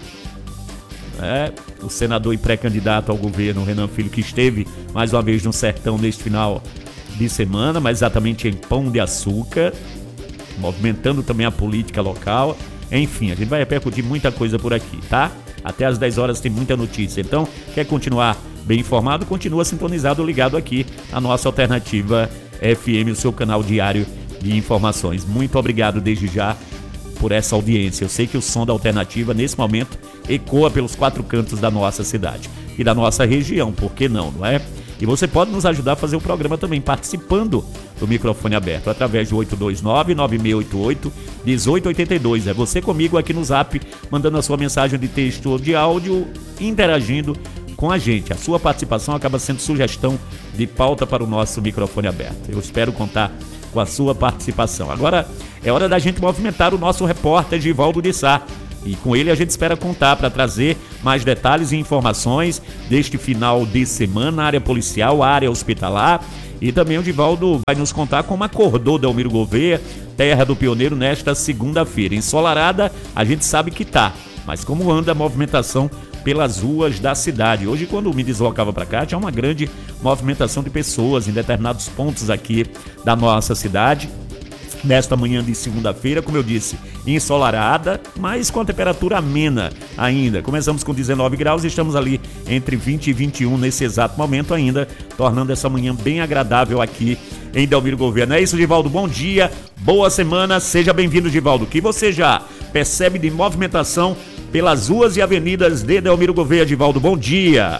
né? O senador e pré-candidato ao governo Renan Filho, que esteve mais uma vez no sertão neste final de semana, mas exatamente em Pão de Açúcar, movimentando também a política local. Enfim, a gente vai repercutir muita coisa por aqui, tá? Até às dez horas tem muita notícia. Então, quer continuar bem informado? Continua sintonizado, ligado aqui na nossa Alternativa F M, o seu canal diário de informações. Muito obrigado desde já por essa audiência. Eu sei que o som da Alternativa, nesse momento, ecoa pelos quatro cantos da nossa cidade. e da nossa região, por que não, não é? E você pode nos ajudar a fazer o programa também participando do microfone aberto através do oito dois nove, nove seis oito oito, um oito oito dois. É você comigo aqui no Zap, mandando a sua mensagem de texto ou de áudio, interagindo com a gente. A sua participação acaba sendo sugestão de pauta para o nosso microfone aberto. Eu espero contar com a sua participação. Agora é hora da gente movimentar o nosso repórter Givaldo de Sá. E com ele a gente espera contar para trazer mais detalhes e informações deste final de semana na área policial, área hospitalar. E também o Givaldo vai nos contar como acordou Delmiro Gouveia, terra do pioneiro, nesta segunda-feira. Ensolarada, a gente sabe que tá, mas como anda a movimentação pelas ruas da cidade? Hoje, quando me deslocava para cá, tinha uma grande movimentação de pessoas em determinados pontos aqui da nossa cidade. Nesta manhã de segunda-feira, como eu disse, ensolarada, mas com a temperatura amena ainda. Começamos com dezenove graus e estamos ali entre vinte e vinte e um nesse exato momento ainda, tornando essa manhã bem agradável aqui em Delmiro Gouveia. Não é isso, Givaldo? Bom dia, boa semana, seja bem-vindo, Givaldo. O que você já percebe de movimentação pelas ruas e avenidas de Delmiro Gouveia, Givaldo? Bom dia.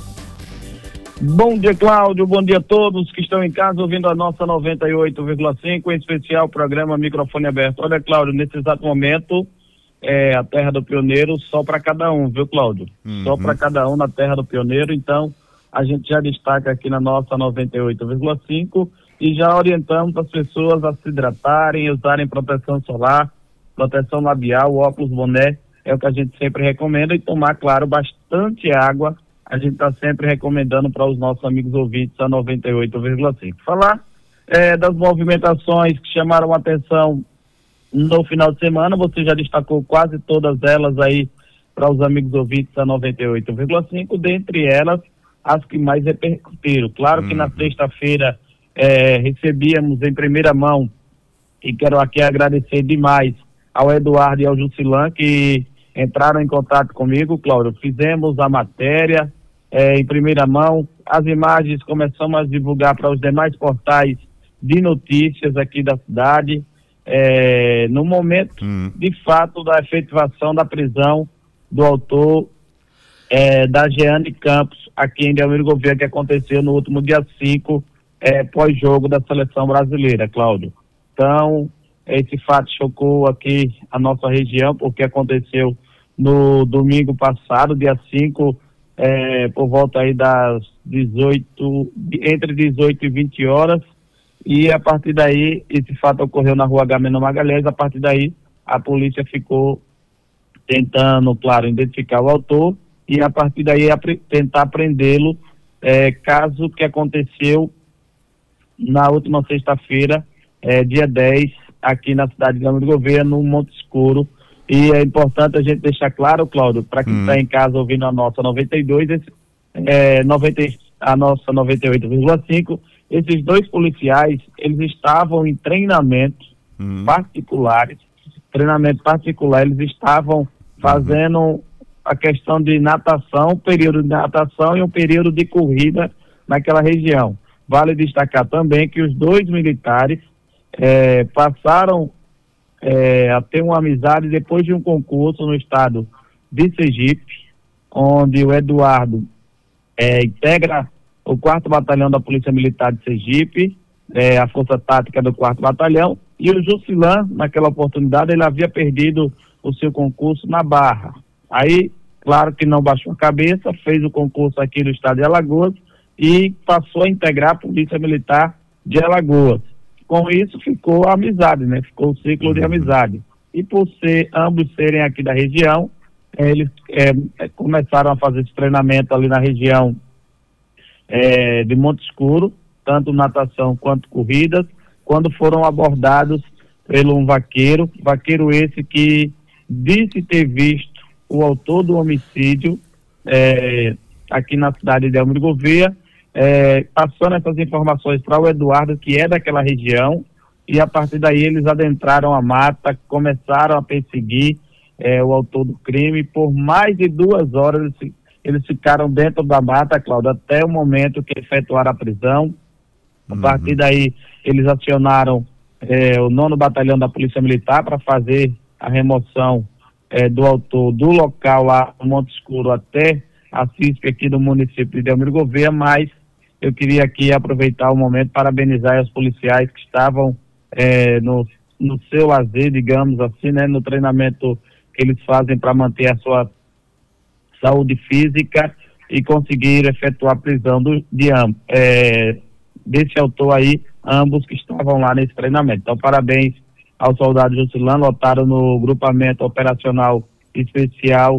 Bom dia, Cláudio, bom dia a todos que estão em casa ouvindo a nossa noventa e oito vírgula cinco, em especial o programa Microfone Aberto. Olha, Cláudio, nesse exato momento, é a terra do pioneiro só para cada um, viu, Cláudio? Uhum. Só para cada um na terra do pioneiro, então a gente já destaca aqui na nossa noventa e oito vírgula cinco e já orientamos as pessoas a se hidratarem, usarem proteção solar, proteção labial, óculos, boné, é o que a gente sempre recomenda, e tomar, claro, bastante água. A gente está sempre recomendando para os nossos amigos ouvintes a noventa e oito vírgula cinco. Falar é, das movimentações que chamaram a atenção no final de semana, você já destacou quase todas elas aí para os amigos ouvintes a noventa e oito vírgula cinco, dentre elas as que mais repercutiram. Claro que na sexta-feira é, recebíamos em primeira mão, e quero aqui agradecer demais ao Eduardo e ao Jusilan, que entraram em contato comigo, Cláudio. Fizemos a matéria é, em primeira mão, as imagens começamos a divulgar para os demais portais de notícias aqui da cidade, é, no momento, hum. de fato, da efetivação da prisão do autor é, da Jeane Campos, aqui em Delmiro Gouveia, que aconteceu no último dia cinco, é, pós-jogo da seleção brasileira, Cláudio. Então, esse fato chocou aqui a nossa região, porque aconteceu no domingo passado, dia cinco, é, por volta aí das dezoito, entre dezoito e vinte horas, e a partir daí, esse fato ocorreu na rua Agamenon Magalhães. A partir daí, a polícia ficou tentando, claro, identificar o autor, e a partir daí apre- tentar prendê-lo, é, caso que aconteceu na última sexta-feira, é, dia dez, aqui na cidade de Delmiro Gouveia, no Monte Escuro. E é importante a gente deixar claro, Cláudio, para quem está hum. em casa ouvindo a nossa noventa e dois, esse, é, noventa, a nossa noventa e oito vírgula cinco, esses dois policiais, eles estavam em treinamento hum. particulares, treinamento particular, eles estavam fazendo uhum. a questão de natação, um período de natação e um período de corrida naquela região. Vale destacar também que os dois militares é, passaram É, a ter uma amizade depois de um concurso no estado de Sergipe, onde o Eduardo é, integra o quarto Batalhão da Polícia Militar de Sergipe, é, a Força Tática do quarto Batalhão, e o Jusilan, naquela oportunidade, ele havia perdido o seu concurso na Barra. Aí, claro que não baixou a cabeça, fez o concurso aqui no estado de Alagoas e passou a integrar a Polícia Militar de Alagoas. Com isso ficou a amizade, né? Ficou o ciclo de amizade. E por ser, ambos serem aqui da região, eles é, começaram a fazer esse treinamento ali na região é, de Monte Escuro, tanto natação quanto corridas, quando foram abordados pelo um vaqueiro, vaqueiro esse que disse ter visto o autor do homicídio é, aqui na cidade de Delmiro Gouveia, É, passando essas informações para o Eduardo, que é daquela região, e a partir daí eles adentraram a mata, começaram a perseguir é, o autor do crime. Por mais de duas horas eles, eles ficaram dentro da mata, Cláudio, até o momento que efetuaram a prisão. A uhum. partir daí eles acionaram é, o nono Batalhão da Polícia Militar para fazer a remoção é, do autor do local lá no Monte Escuro até a C I S P aqui do município de Delmiro Gouveia, mas eu queria aqui aproveitar o momento para parabenizar os policiais que estavam é, no, no seu lazer, digamos assim, né, no treinamento que eles fazem para manter a sua saúde física e conseguir efetuar a prisão do, de ambos, é, desse autor aí, ambos que estavam lá nesse treinamento. Então, parabéns ao soldado Jusilano, lotado no grupamento operacional especial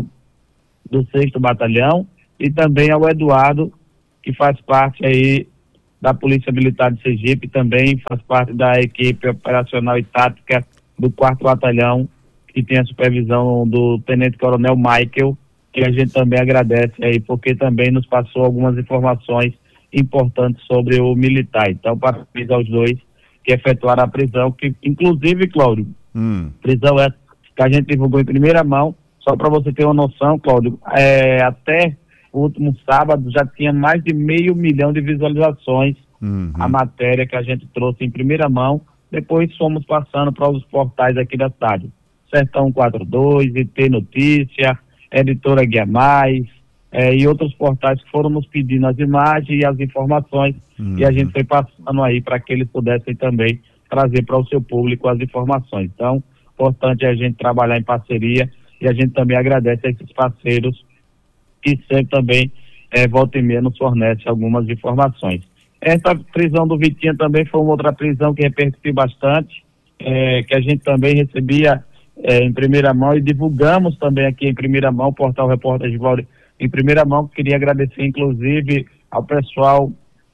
do sexto Batalhão, e também ao Eduardo, que faz parte aí da Polícia Militar de Sergipe, também faz parte da equipe operacional e tática do quarto Batalhão, que tem a supervisão do Tenente Coronel Michael, que a gente também agradece aí, porque também nos passou algumas informações importantes sobre o militar. Então, parabéns aos dois que efetuaram a prisão, que inclusive, Cláudio, hum. prisão essa que a gente divulgou em primeira mão, só para você ter uma noção, Cláudio, é, até o último sábado já tinha mais de meio milhão de visualizações uhum. a matéria que a gente trouxe em primeira mão, depois fomos passando para os portais aqui da cidade. Sertão quarenta e dois, I T Notícia, Editora Guia Mais, é, e outros portais que foram nos pedindo as imagens e as informações, uhum. e a gente foi passando aí para que eles pudessem também trazer para o seu público as informações. Então, importante é a gente trabalhar em parceria, e a gente também agradece a esses parceiros que sempre também, é, volta e meia, nos fornece algumas informações. Essa prisão do Vitinho também foi uma outra prisão que repercutiu bastante, é, que a gente também recebia É, em primeira mão, e divulgamos também aqui em primeira mão, o Portal Repórter de Valde em primeira mão. Queria agradecer inclusive ao pessoal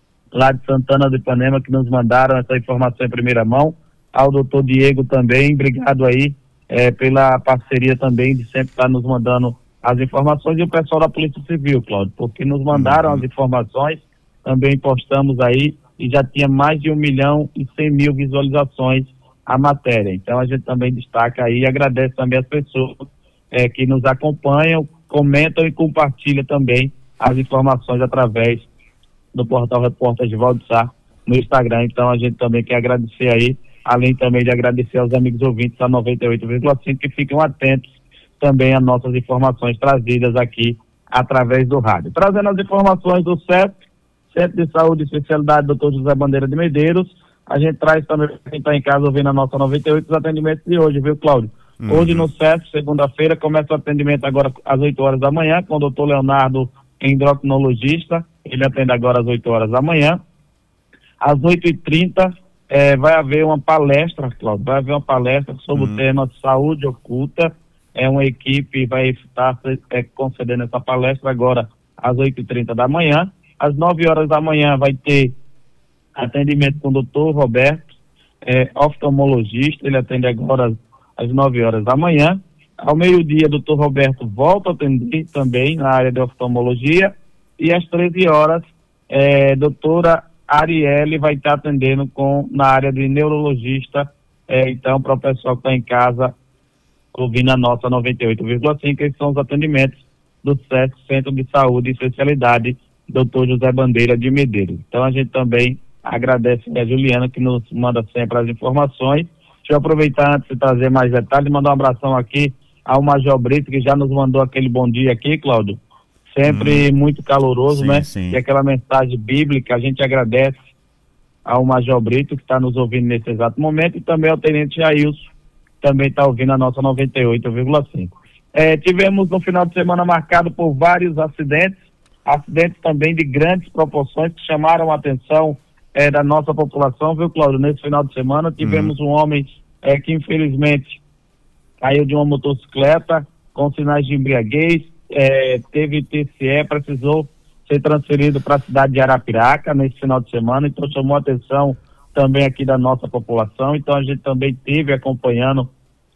lá de Santana do Ipanema que nos mandaram essa informação em primeira mão, ao doutor Diego também, obrigado aí é, pela parceria também de sempre estar nos mandando as informações, e o pessoal da Polícia Civil, Cláudio, porque nos mandaram uhum. as informações, também postamos aí, e já tinha mais de um milhão e cem mil visualizações a matéria. Então a gente também destaca aí e agradece também as pessoas é, que nos acompanham, comentam e compartilham também as informações através do Portal Repórter de Valde Sá no Instagram. Então a gente também quer agradecer aí, além também de agradecer aos amigos ouvintes da noventa e oito vírgula cinco que ficam atentos também às nossas informações trazidas aqui através do rádio. Trazendo as informações do C E P, Centro de Saúde e Especialidade doutor José Bandeira de Medeiros. A gente traz também para quem está em casa ouvindo a nossa noventa e oito os atendimentos de hoje, viu, Cláudio? Uhum. Hoje no C E P, segunda-feira, começa o atendimento agora às oito horas da manhã, com o doutor Leonardo, endocrinologista. Ele atende agora às oito horas da manhã. Às oito e trinta, eh, vai haver uma palestra, Cláudio, vai haver uma palestra sobre uhum. o tema Saúde Oculta. É uma equipe vai estar é, concedendo essa palestra agora às oito e trinta da manhã. Às nove horas da manhã vai ter atendimento com o doutor Roberto, é, oftalmologista. Ele atende agora às nove horas da manhã. Ao meio-dia, doutor Roberto volta a atender também na área de oftalmologia. E às treze horas, é, doutora Arielle vai estar atendendo com, na área de neurologista. É, então, para o pessoal que está em casa ouvindo a nossa noventa e oito vírgula cinco, esses são os atendimentos do C E S, Centro de Saúde e Especialidade, doutor José Bandeira de Medeiros. Então, a gente também agradece a Juliana, que nos manda sempre as informações. Deixa eu aproveitar antes de trazer mais detalhes, mandar um abração aqui ao Major Brito, que já nos mandou aquele bom dia aqui, Cláudio. Sempre hum. muito caloroso, sim, né? Sim. E aquela mensagem bíblica, a gente agradece ao Major Brito, que está nos ouvindo nesse exato momento, e também ao Tenente Jailson, que também está ouvindo a nossa noventa e oito vírgula cinco. É, tivemos no final de semana marcado por vários acidentes, acidentes também de grandes proporções que chamaram a atenção É, da nossa população, viu, Cláudio? Nesse final de semana tivemos uhum. um homem é, que infelizmente caiu de uma motocicleta com sinais de embriaguez, é, teve T C E, precisou ser transferido para a cidade de Arapiraca nesse final de semana, então chamou a atenção também aqui da nossa população. Então a gente também teve acompanhando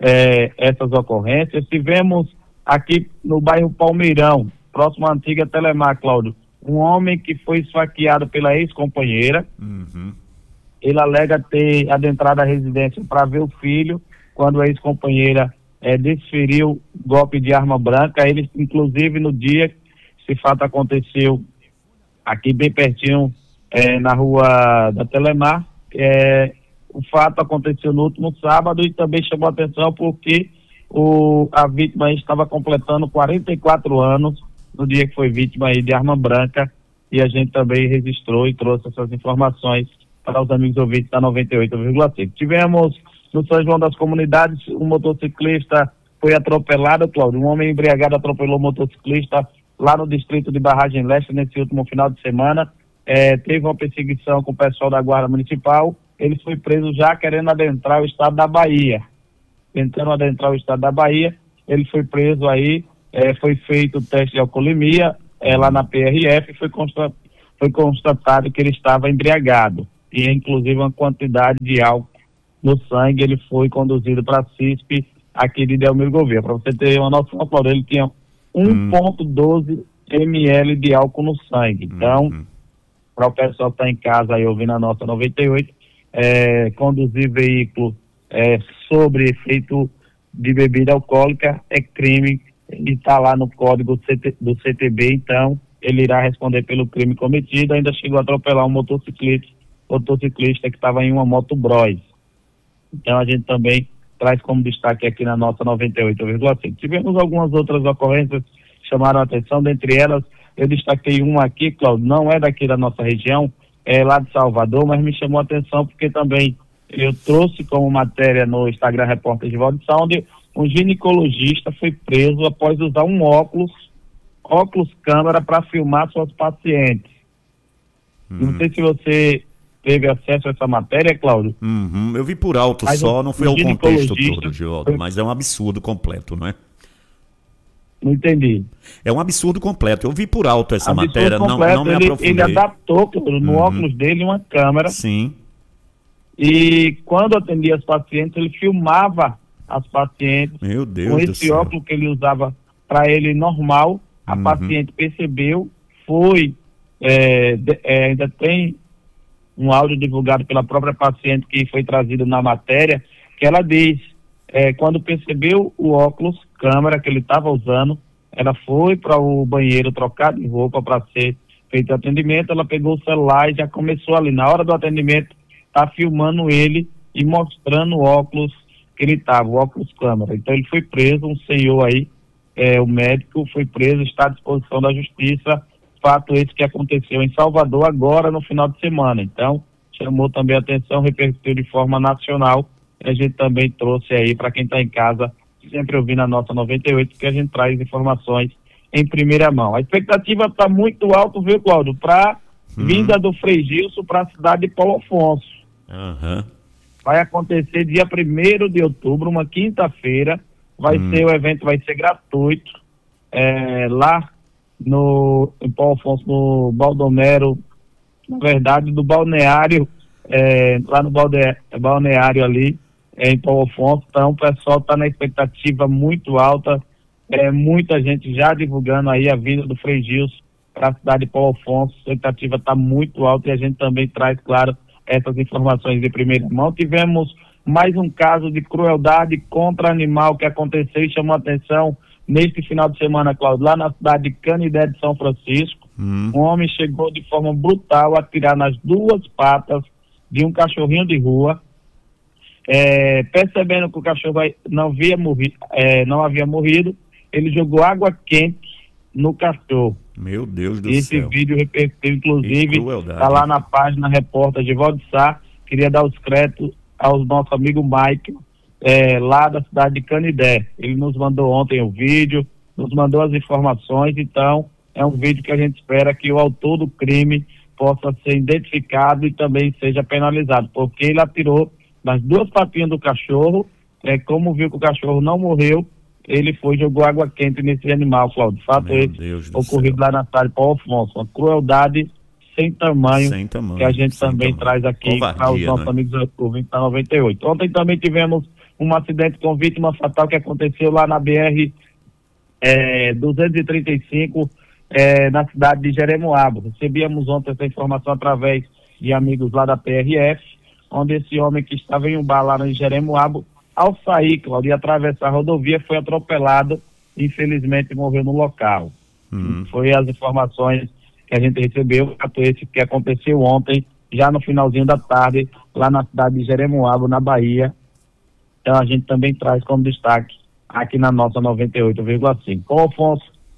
é, essas ocorrências. Tivemos aqui no bairro Palmeirão, próximo à antiga Telemar, Cláudio, um homem que foi esfaqueado pela ex-companheira. Uhum. Ele alega ter adentrado a residência para ver o filho, quando a ex-companheira é, desferiu golpe de arma branca. Ele, inclusive, no dia que esse fato aconteceu, aqui bem pertinho, é, na rua da Telemar, é, o fato aconteceu no último sábado, e também chamou a atenção porque o, a vítima estava completando quarenta e quatro anos no dia que foi vítima aí de arma branca, e a gente também registrou e trouxe essas informações para os amigos ouvintes da noventa e oito vírgula cinco. Tivemos no São João das Comunidades, um motociclista foi atropelado, Cláudio, um homem embriagado atropelou um motociclista lá no distrito de Barragem Leste nesse último final de semana. É, teve uma perseguição com o pessoal da Guarda Municipal, ele foi preso já querendo adentrar o estado da Bahia. Tentando adentrar o estado da Bahia, ele foi preso aí, é, foi feito o teste de alcoolemia é, lá na P R F e foi, consta, foi constatado que ele estava embriagado. E inclusive uma quantidade de álcool no sangue. Ele foi conduzido para a C I S P aqui de Delmiro Gouveia. Para você ter uma noção, Paulo, ele tinha um vírgula doze mililitros de álcool no sangue. Então, hum. para o pessoal que está em casa aí ouvindo a nossa noventa e oito, é, conduzir veículo é, sobre efeito de bebida alcoólica é crime e está lá no código do C T B, então ele irá responder pelo crime cometido. Ainda chegou a atropelar um motociclista, motociclista que estava em uma moto Bros. Então a gente também traz como destaque aqui na nossa noventa e oito vírgula cinco. Tivemos algumas outras ocorrências que chamaram a atenção, dentre elas eu destaquei uma aqui, Cláudio, não é daqui da nossa região, é lá de Salvador, mas me chamou a atenção porque também eu trouxe como matéria no Instagram Repórter de Valdição, onde um ginecologista foi preso após usar um óculos, óculos câmera para filmar suas pacientes. Uhum. Não sei se você teve acesso a essa matéria, Cláudio. Uhum. Eu vi por alto mas só, não foi o contexto todo, Gildo, foi... mas é um absurdo completo, não é? Não entendi. É um absurdo completo. Eu vi por alto essa absurdo matéria, completo. não, não me ele, aprofundei. Ele adaptou no uhum. óculos dele uma câmera. Sim. E quando atendia as pacientes, ele filmava as pacientes. Meu Deus com do esse céu. óculos que ele usava para ele normal. A uhum. paciente percebeu, foi, é, de, é, ainda tem um áudio divulgado pela própria paciente que foi trazido na matéria, que ela diz, é, quando percebeu o óculos, câmera que ele estava usando, ela foi para o banheiro trocar de roupa para ser feito o atendimento, ela pegou o celular e já começou ali, na hora do atendimento, tá filmando ele e mostrando o óculos que ele estava, o óculos câmera. Então ele foi preso, um senhor aí, é, o médico foi preso, está à disposição da justiça, fato esse que aconteceu em Salvador agora no final de semana. Então, chamou também a atenção, repercutiu de forma nacional, e a gente também trouxe aí para quem está em casa, sempre ouvindo a nossa noventa e oito, que a gente traz informações em primeira mão. A expectativa está muito alta, viu, Cláudio, para hum. vinda do Frei Gilson para a cidade de Paulo Afonso. Uhum. Vai acontecer dia primeiro de outubro, uma quinta-feira, vai hum. ser, o evento vai ser gratuito, é, lá no, em Paulo Afonso, no Baldomero, na verdade, do balneário, é, lá no balde, balneário ali, é, em Paulo Afonso. Então o pessoal está na expectativa muito alta, é, muita gente já divulgando aí a vinda do Frei Gilson para a cidade de Paulo Afonso. A expectativa está muito alta e a gente também traz, claro, essas informações de primeira mão. Tivemos mais um caso de crueldade contra animal que aconteceu e chamou a atenção neste final de semana, Cláudio, lá na cidade de Canidé de São Francisco. Hum. Um homem chegou de forma brutal a atirar nas duas patas de um cachorrinho de rua. É, percebendo que o cachorro não havia, morri, é, não havia morrido, ele jogou água quente no cachorro. Meu Deus do Esse céu. Esse vídeo repercutiu, inclusive, está lá na página Repórter de Valdiçar. Queria dar os créditos ao nosso amigo Mike, é, lá da cidade de Canidé. Ele nos mandou ontem o vídeo, nos mandou as informações, então é um vídeo que a gente espera que o autor do crime possa ser identificado e também seja penalizado, porque ele atirou nas duas patinhas do cachorro, é, como viu que o cachorro não morreu, ele foi e jogou água quente nesse animal, Cláudio. Fato esse ocorrido lá na cidade de Paulo Afonso. Uma crueldade sem tamanho, sem tamanho que a gente também tamanho. traz aqui para os nossos né? amigos ouvintes da noventa e oito. Ontem também tivemos um acidente com vítima fatal que aconteceu lá na B R é, duzentos e trinta e cinco, é, na cidade de Jeremoabo. Recebíamos ontem essa informação através de amigos lá da P R F, onde esse homem que estava em um bar lá em Jeremoabo, ao sair, Cláudio, e atravessar a rodovia, foi atropelado e infelizmente morreu no local. Uhum. Foi as informações que a gente recebeu, esse que aconteceu ontem, já no finalzinho da tarde, lá na cidade de Jeremoabo, na Bahia. Então a gente também traz como destaque aqui na nossa noventa e oito vírgula cinco. Com o Afonso,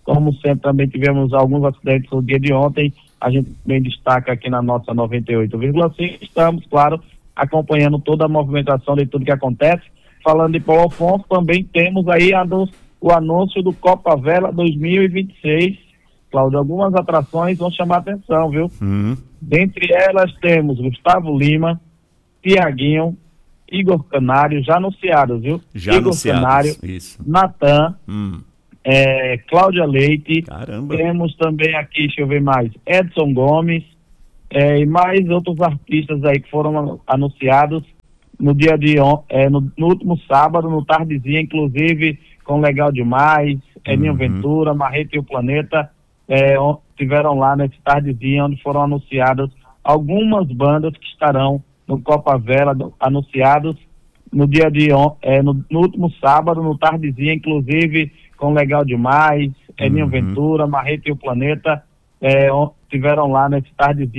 Como sempre, também tivemos alguns acidentes no dia de ontem. A gente também destaca aqui na nossa noventa e oito vírgula cinco. Estamos, claro, acompanhando toda a movimentação de tudo que acontece. Falando de Paulo Afonso, também temos aí a do, o anúncio do Copa Vela dois mil e vinte e seis. Cláudio, algumas atrações vão chamar a atenção, viu? Uhum. Dentre elas temos Gustavo Lima, Tiaguinho, Igor Canário, já anunciados, viu? Já Igor anunciados, Canário, isso. Natan, Hum. é, Cláudia Leite. Caramba. Temos também aqui, deixa eu ver mais, Edson Gomes, é, e mais outros artistas aí que foram anunciados no dia de on, é, no, no último sábado, no tardezinha, inclusive com Legal Demais, Eninho Uhum. Ventura, Marreta e o Planeta, é, on, tiveram lá nesse tardezinha onde foram anunciadas algumas bandas que estarão no Copa Vela, do, anunciados no dia de on, é, no, no último sábado, no tardezinha, inclusive com Legal Demais, Eninho Uhum. Ventura, Marreta e o Planeta, é, on, tiveram lá nesse tardezinha